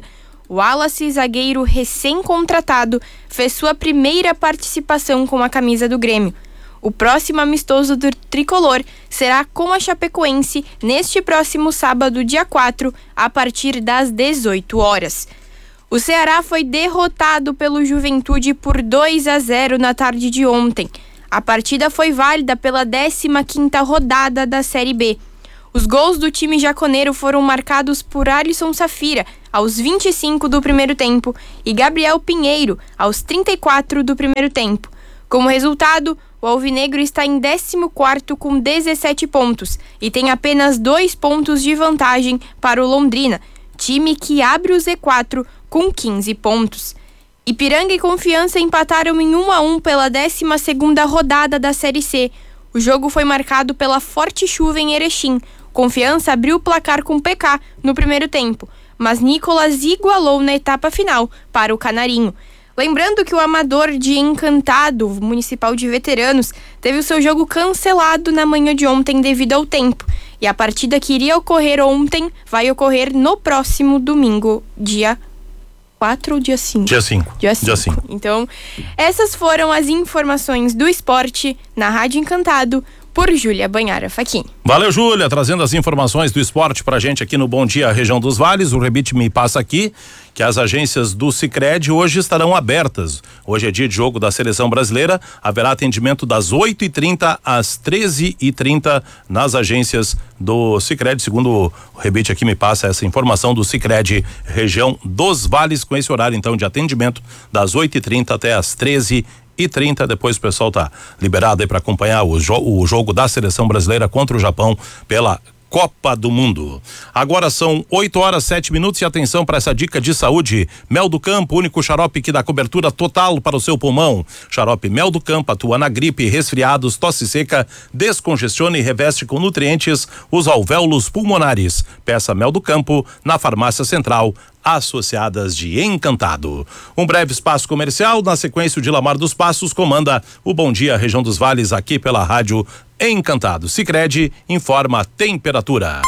o Wallace, zagueiro recém-contratado, fez sua primeira participação com a camisa do Grêmio. O próximo amistoso do tricolor será com a Chapecoense neste próximo sábado, dia quatro, a partir das dezoito horas. O Ceará foi derrotado pelo Juventude por dois a zero na tarde de ontem. A partida foi válida pela décima quinta rodada da Série B. Os gols do time jaconeiro foram marcados por Alisson Safira, aos vinte e cinco do primeiro tempo, e Gabriel Pinheiro, aos trinta e quatro do primeiro tempo. Como resultado, o alvinegro está em décimo quarto com dezessete pontos e tem apenas dois pontos de vantagem para o Londrina, time que abre o Z quatro com quinze pontos. Ipiranga e Confiança empataram em um a um pela décima segunda rodada da Série C. O jogo foi marcado pela forte chuva em Erechim. Confiança abriu o placar com P K no primeiro tempo, mas Nicolas igualou na etapa final para o Canarinho. Lembrando que o Amador de Encantado, Municipal de Veteranos, teve o seu jogo cancelado na manhã de ontem devido ao tempo. E a partida que iria ocorrer ontem vai ocorrer no próximo domingo, dia quatro ou dia cinco? Dia cinco. Dia cinco. Então, essas foram as informações do esporte na Rádio Encantado, por Júlia Banhara Facchini. Valeu, Júlia, trazendo as informações do esporte pra gente aqui no Bom Dia Região dos Vales. O Rebite me passa aqui que as agências do Sicredi hoje estarão abertas. Hoje é dia de jogo da Seleção Brasileira. Haverá atendimento das oito e trinta às treze e trinta nas agências do Sicredi. Segundo o Rebite aqui me passa essa informação do Sicredi Região dos Vales, com esse horário então de atendimento das oito e trinta até às treze e trinta. Depois o pessoal tá liberado aí para acompanhar o, jo- o jogo da Seleção Brasileira contra o Japão pela Copa do Mundo. Agora são oito horas, sete minutos e atenção para essa dica de saúde. Mel do Campo, único xarope que dá cobertura total para o seu pulmão. Xarope Mel do Campo atua na gripe, resfriados, tosse seca, descongestiona e reveste com nutrientes os alvéolos pulmonares. Peça Mel do Campo na Farmácia Central, associadas de Encantado. Um breve espaço comercial, na sequência o de Lamar dos Passos comanda o Bom Dia Região dos Vales aqui pela Rádio Encantado. Sicredi informa a temperatura.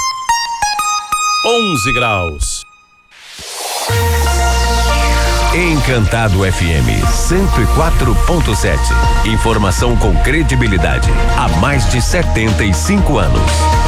onze graus. Encantado F M cento e quatro ponto sete. Informação com credibilidade há mais de setenta e cinco anos.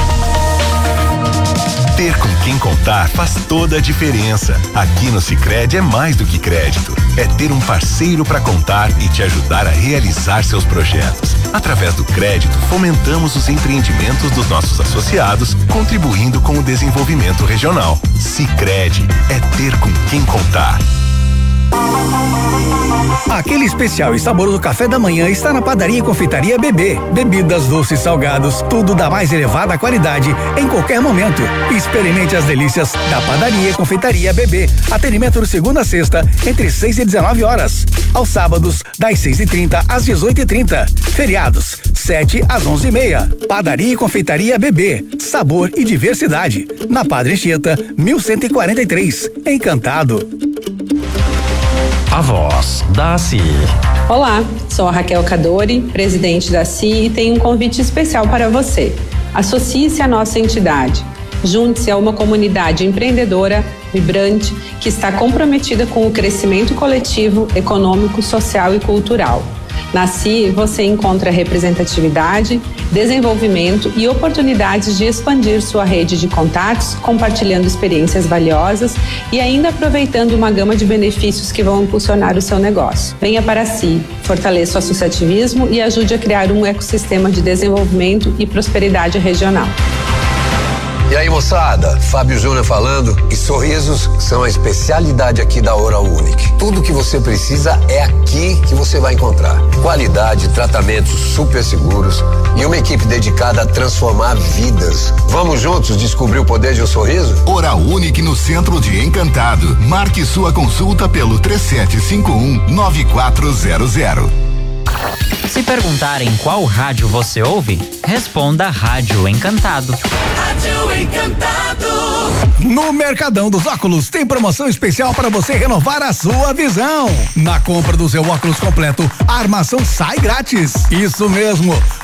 Ter com quem contar faz toda a diferença. Aqui no Sicredi é mais do que crédito. É ter um parceiro para contar e te ajudar a realizar seus projetos. Através do crédito, fomentamos os empreendimentos dos nossos associados, contribuindo com o desenvolvimento regional. Sicredi é ter com quem contar. Aquele especial e saboroso café da manhã está na Padaria e Confeitaria Bebê. Bebidas, doces, salgados, tudo da mais elevada qualidade em qualquer momento. Experimente as delícias da Padaria e Confeitaria Bebê. Atendimento de segunda a sexta, entre seis e dezenove horas. Aos sábados, das seis e trinta às dezoito e trinta. Feriados, sete às onze e meia. Padaria e Confeitaria Bebê. Sabor e diversidade. Na Padre Anchieta, mil cento e quarenta e três. Encantado. A voz da C I. Olá, sou a Raquel Cadori, presidente da C I, e tenho um convite especial para você. Associe-se à nossa entidade. Junte-se a uma comunidade empreendedora, vibrante, que está comprometida com o crescimento coletivo, econômico, social e cultural. Na C I, você encontra representatividade, desenvolvimento e oportunidades de expandir sua rede de contatos, compartilhando experiências valiosas e ainda aproveitando uma gama de benefícios que vão impulsionar o seu negócio. Venha para a C I, fortaleça o associativismo e ajude a criar um ecossistema de desenvolvimento e prosperidade regional. E aí, moçada, Fábio Júnior falando, e sorrisos são a especialidade aqui da Oral Unique. Tudo que você precisa é aqui que você vai encontrar. Qualidade, tratamentos super seguros e uma equipe dedicada a transformar vidas. Vamos juntos descobrir o poder de um sorriso? Oral Unique no centro de Encantado. Marque sua consulta pelo três sete cinco um nove quatro zero zero. Se perguntarem qual rádio você ouve, responda Rádio Encantado. Rádio Encantado. No Mercadão dos Óculos tem promoção especial para você renovar a sua visão. Na compra do seu óculos completo, a armação sai grátis. Isso mesmo.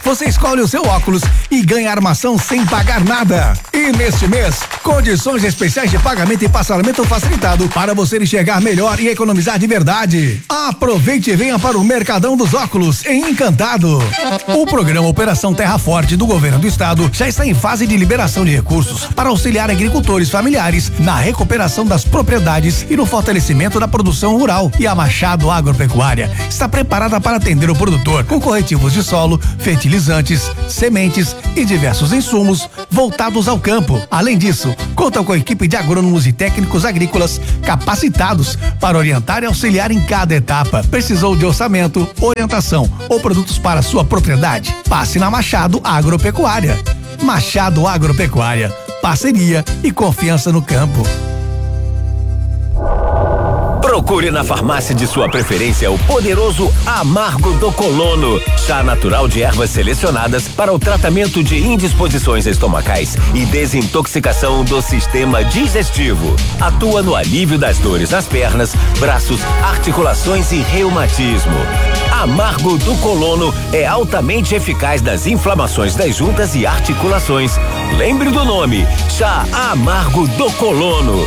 você escolhe o seu óculos e ganha armação sem pagar nada. E neste mês, condições especiais de pagamento e parcelamento facilitado para você enxergar melhor e economizar de verdade. Aproveite e venha para o Mercadão dos Óculos em Encantado. O programa Operação Terra Forte do Governo do Estado já está em fase de liberação de recursos para auxiliar agricultores familiares na recuperação das propriedades e no fortalecimento da produção rural. E a Machado Agropecuária está preparada para atender o produtor com corretivos de solo, fertilizantes, sementes e diversos insumos voltados ao campo. Além disso, conta com a equipe de agrônomos e técnicos agrícolas capacitados para orientar e auxiliar em cada etapa. Precisou de orçamento, orientação ou produtos para sua propriedade? Passe na Machado Agropecuária. Machado Agropecuária, parceria e confiança no campo. Procure na farmácia de sua preferência o poderoso Amargo do Colono, chá natural de ervas selecionadas para o tratamento de indisposições estomacais e desintoxicação do sistema digestivo. Atua no alívio das dores nas pernas, braços, articulações e reumatismo. Amargo do Colono é altamente eficaz nas inflamações das juntas e articulações. Lembre do nome, chá Amargo do Colono.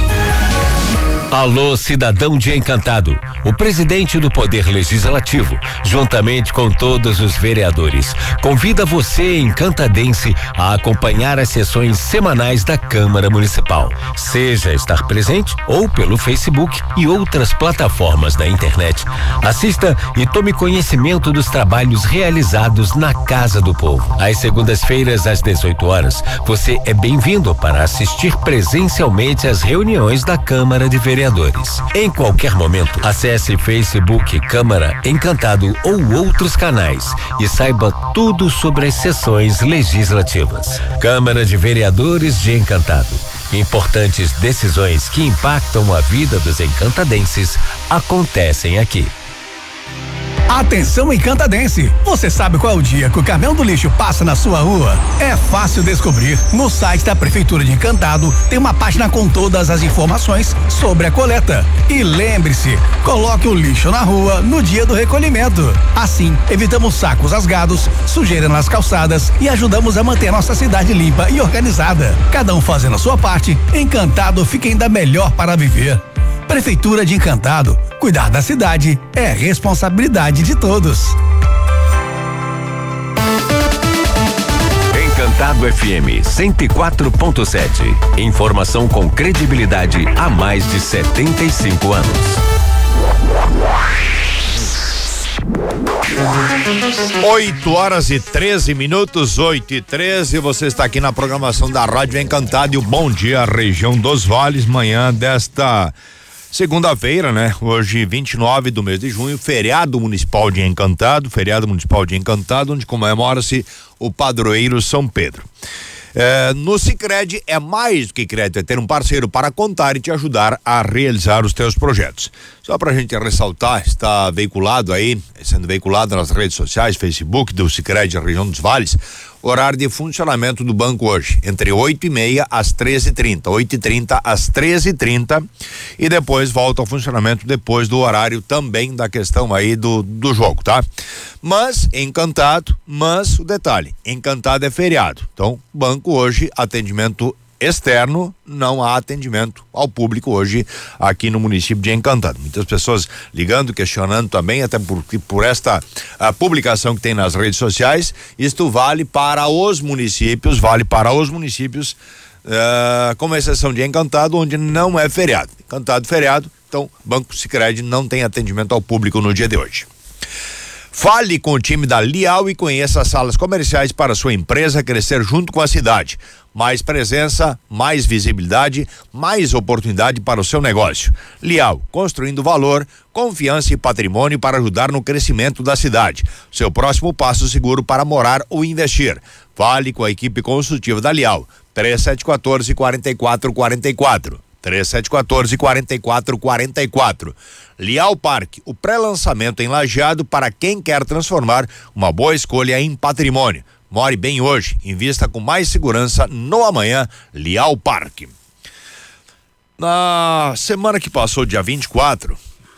Alô, cidadão de Encantado. O presidente do Poder Legislativo, juntamente com todos os vereadores, convida você, encantadense, a acompanhar as sessões semanais da Câmara Municipal. Seja estar presente ou pelo Facebook e outras plataformas da internet. Assista e tome conhecimento dos trabalhos realizados na Casa do Povo. Às segundas-feiras, às dezoito horas, você é bem-vindo para assistir presencialmente às reuniões da Câmara de Vereadores. Em qualquer momento, acesse Facebook Câmara Encantado ou outros canais e saiba tudo sobre as sessões legislativas. Câmara de Vereadores de Encantado. Importantes decisões que impactam a vida dos encantadenses acontecem aqui. Atenção, encantadense! Você sabe qual é o dia que o caminhão do lixo passa na sua rua? É fácil descobrir. No site da Prefeitura de Encantado tem uma página com todas as informações sobre a coleta. E lembre-se, coloque o lixo na rua no dia do recolhimento. Assim, evitamos sacos rasgados, sujeira nas calçadas e ajudamos a manter nossa cidade limpa e organizada. Cada um fazendo a sua parte, Encantado fica ainda melhor para viver. Prefeitura de Encantado. Cuidar da cidade é responsabilidade de todos. Encantado F M cento e quatro ponto sete. Informação com credibilidade há mais de setenta e cinco anos. oito horas e treze minutos, oito e treze. Você está aqui na programação da Rádio Encantado e o Bom Dia Região dos Vales, manhã desta segunda-feira, né? Hoje, vinte e nove do mês de junho, feriado municipal de Encantado, feriado municipal de Encantado, onde comemora-se o padroeiro São Pedro. É, no Sicredi é mais do que crédito, é ter um parceiro para contar e te ajudar a realizar os teus projetos. Só pra gente ressaltar, está veiculado aí, sendo veiculado nas redes sociais, Facebook do Sicredi Região dos Vales, horário de funcionamento do banco hoje, entre oito e meia às treze e trinta, oito e trinta às treze e trinta, e depois volta ao funcionamento depois do horário também da questão aí do, do jogo, tá? Mas, Encantado, mas o detalhe, Encantado é feriado, então banco hoje, atendimento externo, não há atendimento ao público hoje aqui no município de Encantado. Muitas pessoas ligando, questionando também, até por, por esta a publicação que tem nas redes sociais. Isto vale para os municípios, vale para os municípios, uh, com exceção de Encantado, onde não é feriado. Encantado feriado, então Banco Sicredi não tem atendimento ao público no dia de hoje. Fale com o time da Lial e conheça as salas comerciais para sua empresa crescer junto com a cidade. Mais presença, mais visibilidade, mais oportunidade para o seu negócio. Lial, construindo valor, confiança e patrimônio para ajudar no crescimento da cidade. Seu próximo passo seguro para morar ou investir. Fale com a equipe consultiva da Lial. três sete um quatro, quatro quatro quatro quatro. três sete um quatro, quatro quatro quatro quatro. Lial Parque, o pré-lançamento em Lajeado para quem quer transformar uma boa escolha em patrimônio. More bem hoje, invista com mais segurança no amanhã. Lial Parque. Na semana que passou, dia vinte e quatro,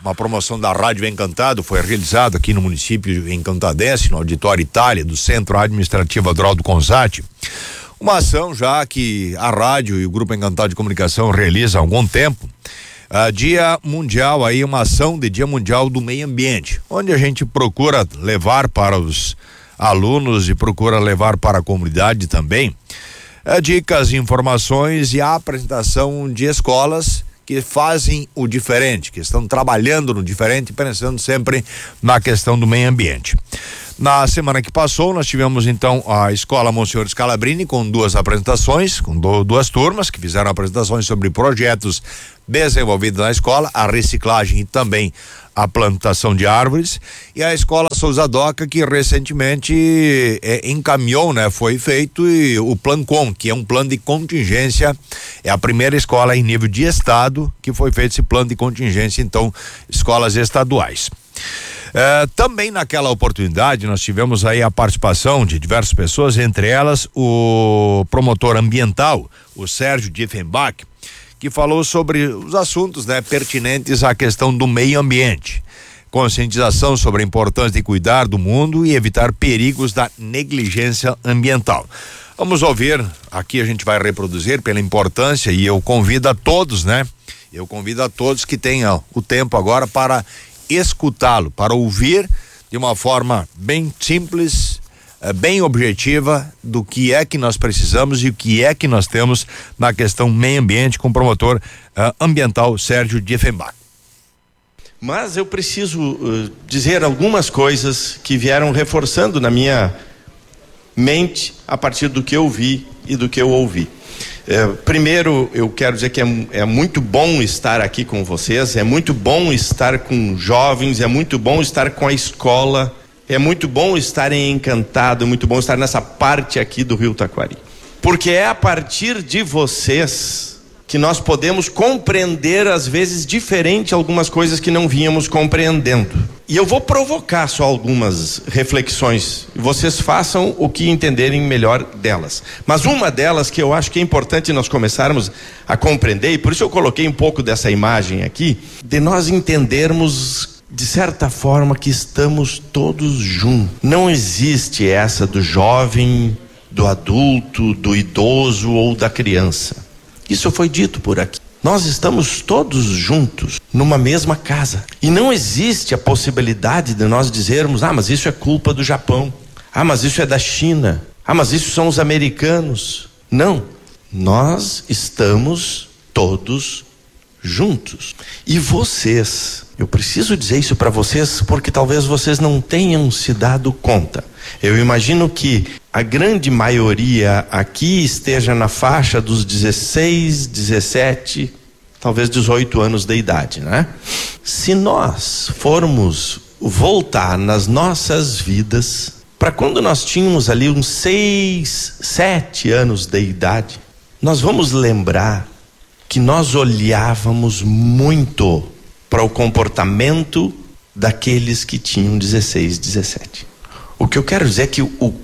uma promoção da Rádio Encantado, foi realizado aqui no município encantadense, no Auditório Itália, do Centro Administrativo Adroaldo Consati. Uma ação já que a rádio e o Grupo Encantado de Comunicação realizam há algum tempo. Uh, dia mundial aí, uma ação de Dia Mundial do Meio Ambiente, onde a gente procura levar para os alunos e procura levar para a comunidade também uh, dicas, informações e a apresentação de escolas que fazem o diferente, que estão trabalhando no diferente, pensando sempre na questão do meio ambiente. Na semana que passou, nós tivemos então a Escola Monsenhor Scalabrini com duas apresentações, com do, duas turmas que fizeram apresentações sobre projetos desenvolvidos na escola, a reciclagem e também a plantação de árvores, e a Escola Souza Doca, que recentemente é, encaminhou, né, foi feito e o Plancom, que é um plano de contingência, é a primeira escola em nível de estado que foi feito esse plano de contingência, então, escolas estaduais. Uh, também naquela oportunidade nós tivemos aí a participação de diversas pessoas, entre elas o promotor ambiental, o Sérgio Diefenbach, que falou sobre os assuntos, né, pertinentes à questão do meio ambiente, conscientização sobre a importância de cuidar do mundo e evitar perigos da negligência ambiental. Vamos ouvir, aqui a gente vai reproduzir pela importância, e eu convido a todos, né, eu convido a todos que tenham o tempo agora para escutá-lo, para ouvir de uma forma bem simples, bem objetiva do que é que nós precisamos e o que é que nós temos na questão meio ambiente com o promotor uh, ambiental Sérgio Diefenbach. Mas eu preciso uh, dizer algumas coisas que vieram reforçando na minha mente a partir do que eu vi e do que eu ouvi. É, primeiro, eu quero dizer que é, é muito bom estar aqui com vocês, é muito bom estar com jovens, é muito bom estar com a escola, é muito bom estar em Encantado, é muito bom estar nessa parte aqui do Rio Taquari. Porque é a partir de vocês que nós podemos compreender, às vezes, diferente algumas coisas que não vínhamos compreendendo. E eu vou provocar só algumas reflexões, e vocês façam o que entenderem melhor delas. Mas uma delas que eu acho que é importante nós começarmos a compreender, e por isso eu coloquei um pouco dessa imagem aqui, de nós entendermos, de certa forma, que estamos todos juntos. Não existe essa do jovem, do adulto, do idoso ou da criança. Isso foi dito por aqui. Nós estamos todos juntos numa mesma casa. E não existe a possibilidade de nós dizermos: ah, mas isso é culpa do Japão. Ah, mas isso é da China. Ah, mas isso são os americanos. Não. Nós estamos todos juntos. E vocês, eu preciso dizer isso para vocês porque talvez vocês não tenham se dado conta. Eu imagino que a grande maioria aqui esteja na faixa dos dezesseis, dezessete, talvez dezoito anos de idade, né? Se nós formos voltar nas nossas vidas para quando nós tínhamos ali uns seis, sete anos de idade, nós vamos lembrar que nós olhávamos muito para o comportamento daqueles que tinham dezesseis, dezessete. O que eu quero dizer é que o,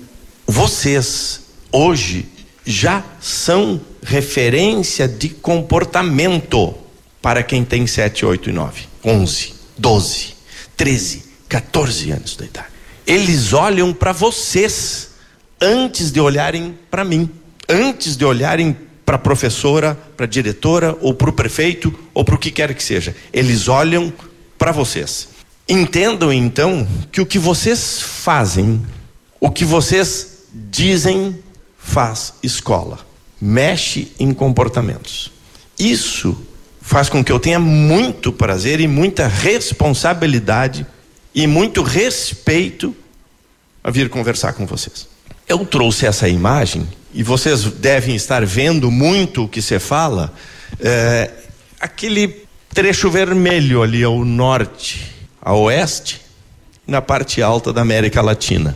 vocês hoje já são referência de comportamento para quem tem sete, oito e nove, onze, doze, treze, quatorze anos de idade. Eles olham para vocês antes de olharem para mim, antes de olharem para a professora, para a diretora ou para o prefeito ou para o que quer que seja. Eles olham para vocês. Entendam então que o que vocês fazem, o que vocês dizem, faz escola, mexe em comportamentos. Isso faz com que eu tenha muito prazer e muita responsabilidade e muito respeito a vir conversar com vocês. Eu trouxe essa imagem e vocês devem estar vendo muito o que você fala, é, aquele trecho vermelho ali ao norte, a oeste, na parte alta da América Latina.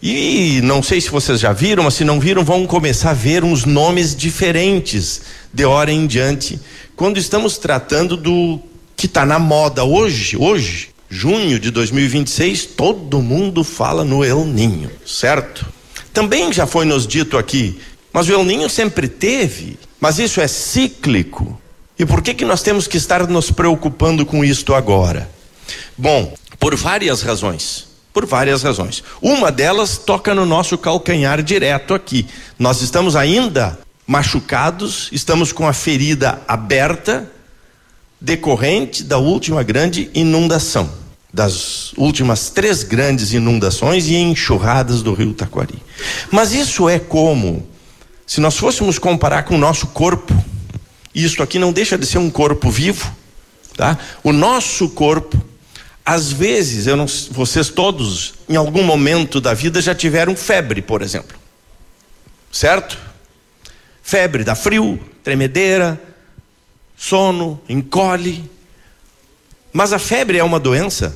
E não sei se vocês já viram, mas se não viram, vão começar a ver uns nomes diferentes de hora em diante, quando estamos tratando do que está na moda hoje, hoje, junho de dois mil e vinte e seis, todo mundo fala no El Niño, certo? Também já foi nos dito aqui, mas o El Niño sempre teve, mas isso é cíclico. E por que que nós temos que estar nos preocupando com isto agora? Bom, por várias razões. Por várias razões. Uma delas toca no nosso calcanhar direto aqui. Nós estamos ainda machucados, estamos com a ferida aberta, decorrente da última grande inundação, das últimas três grandes inundações e enxurradas do rio Taquari. Mas isso é como, se nós fôssemos comparar com o nosso corpo, isto aqui não deixa de ser um corpo vivo, tá? O nosso corpo, às vezes, eu não, vocês todos, em algum momento da vida já tiveram febre, por exemplo, certo? Febre, dá frio, tremedeira, sono, encolhe. Mas a febre é uma doença,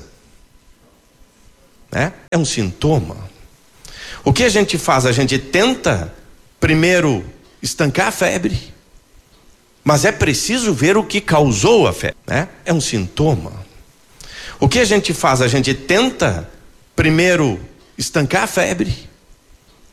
né? É um sintoma. O que a gente faz? A gente tenta primeiro estancar a febre, mas é preciso ver o que causou a febre, né? É um sintoma. O que a gente faz? A gente tenta primeiro estancar a febre,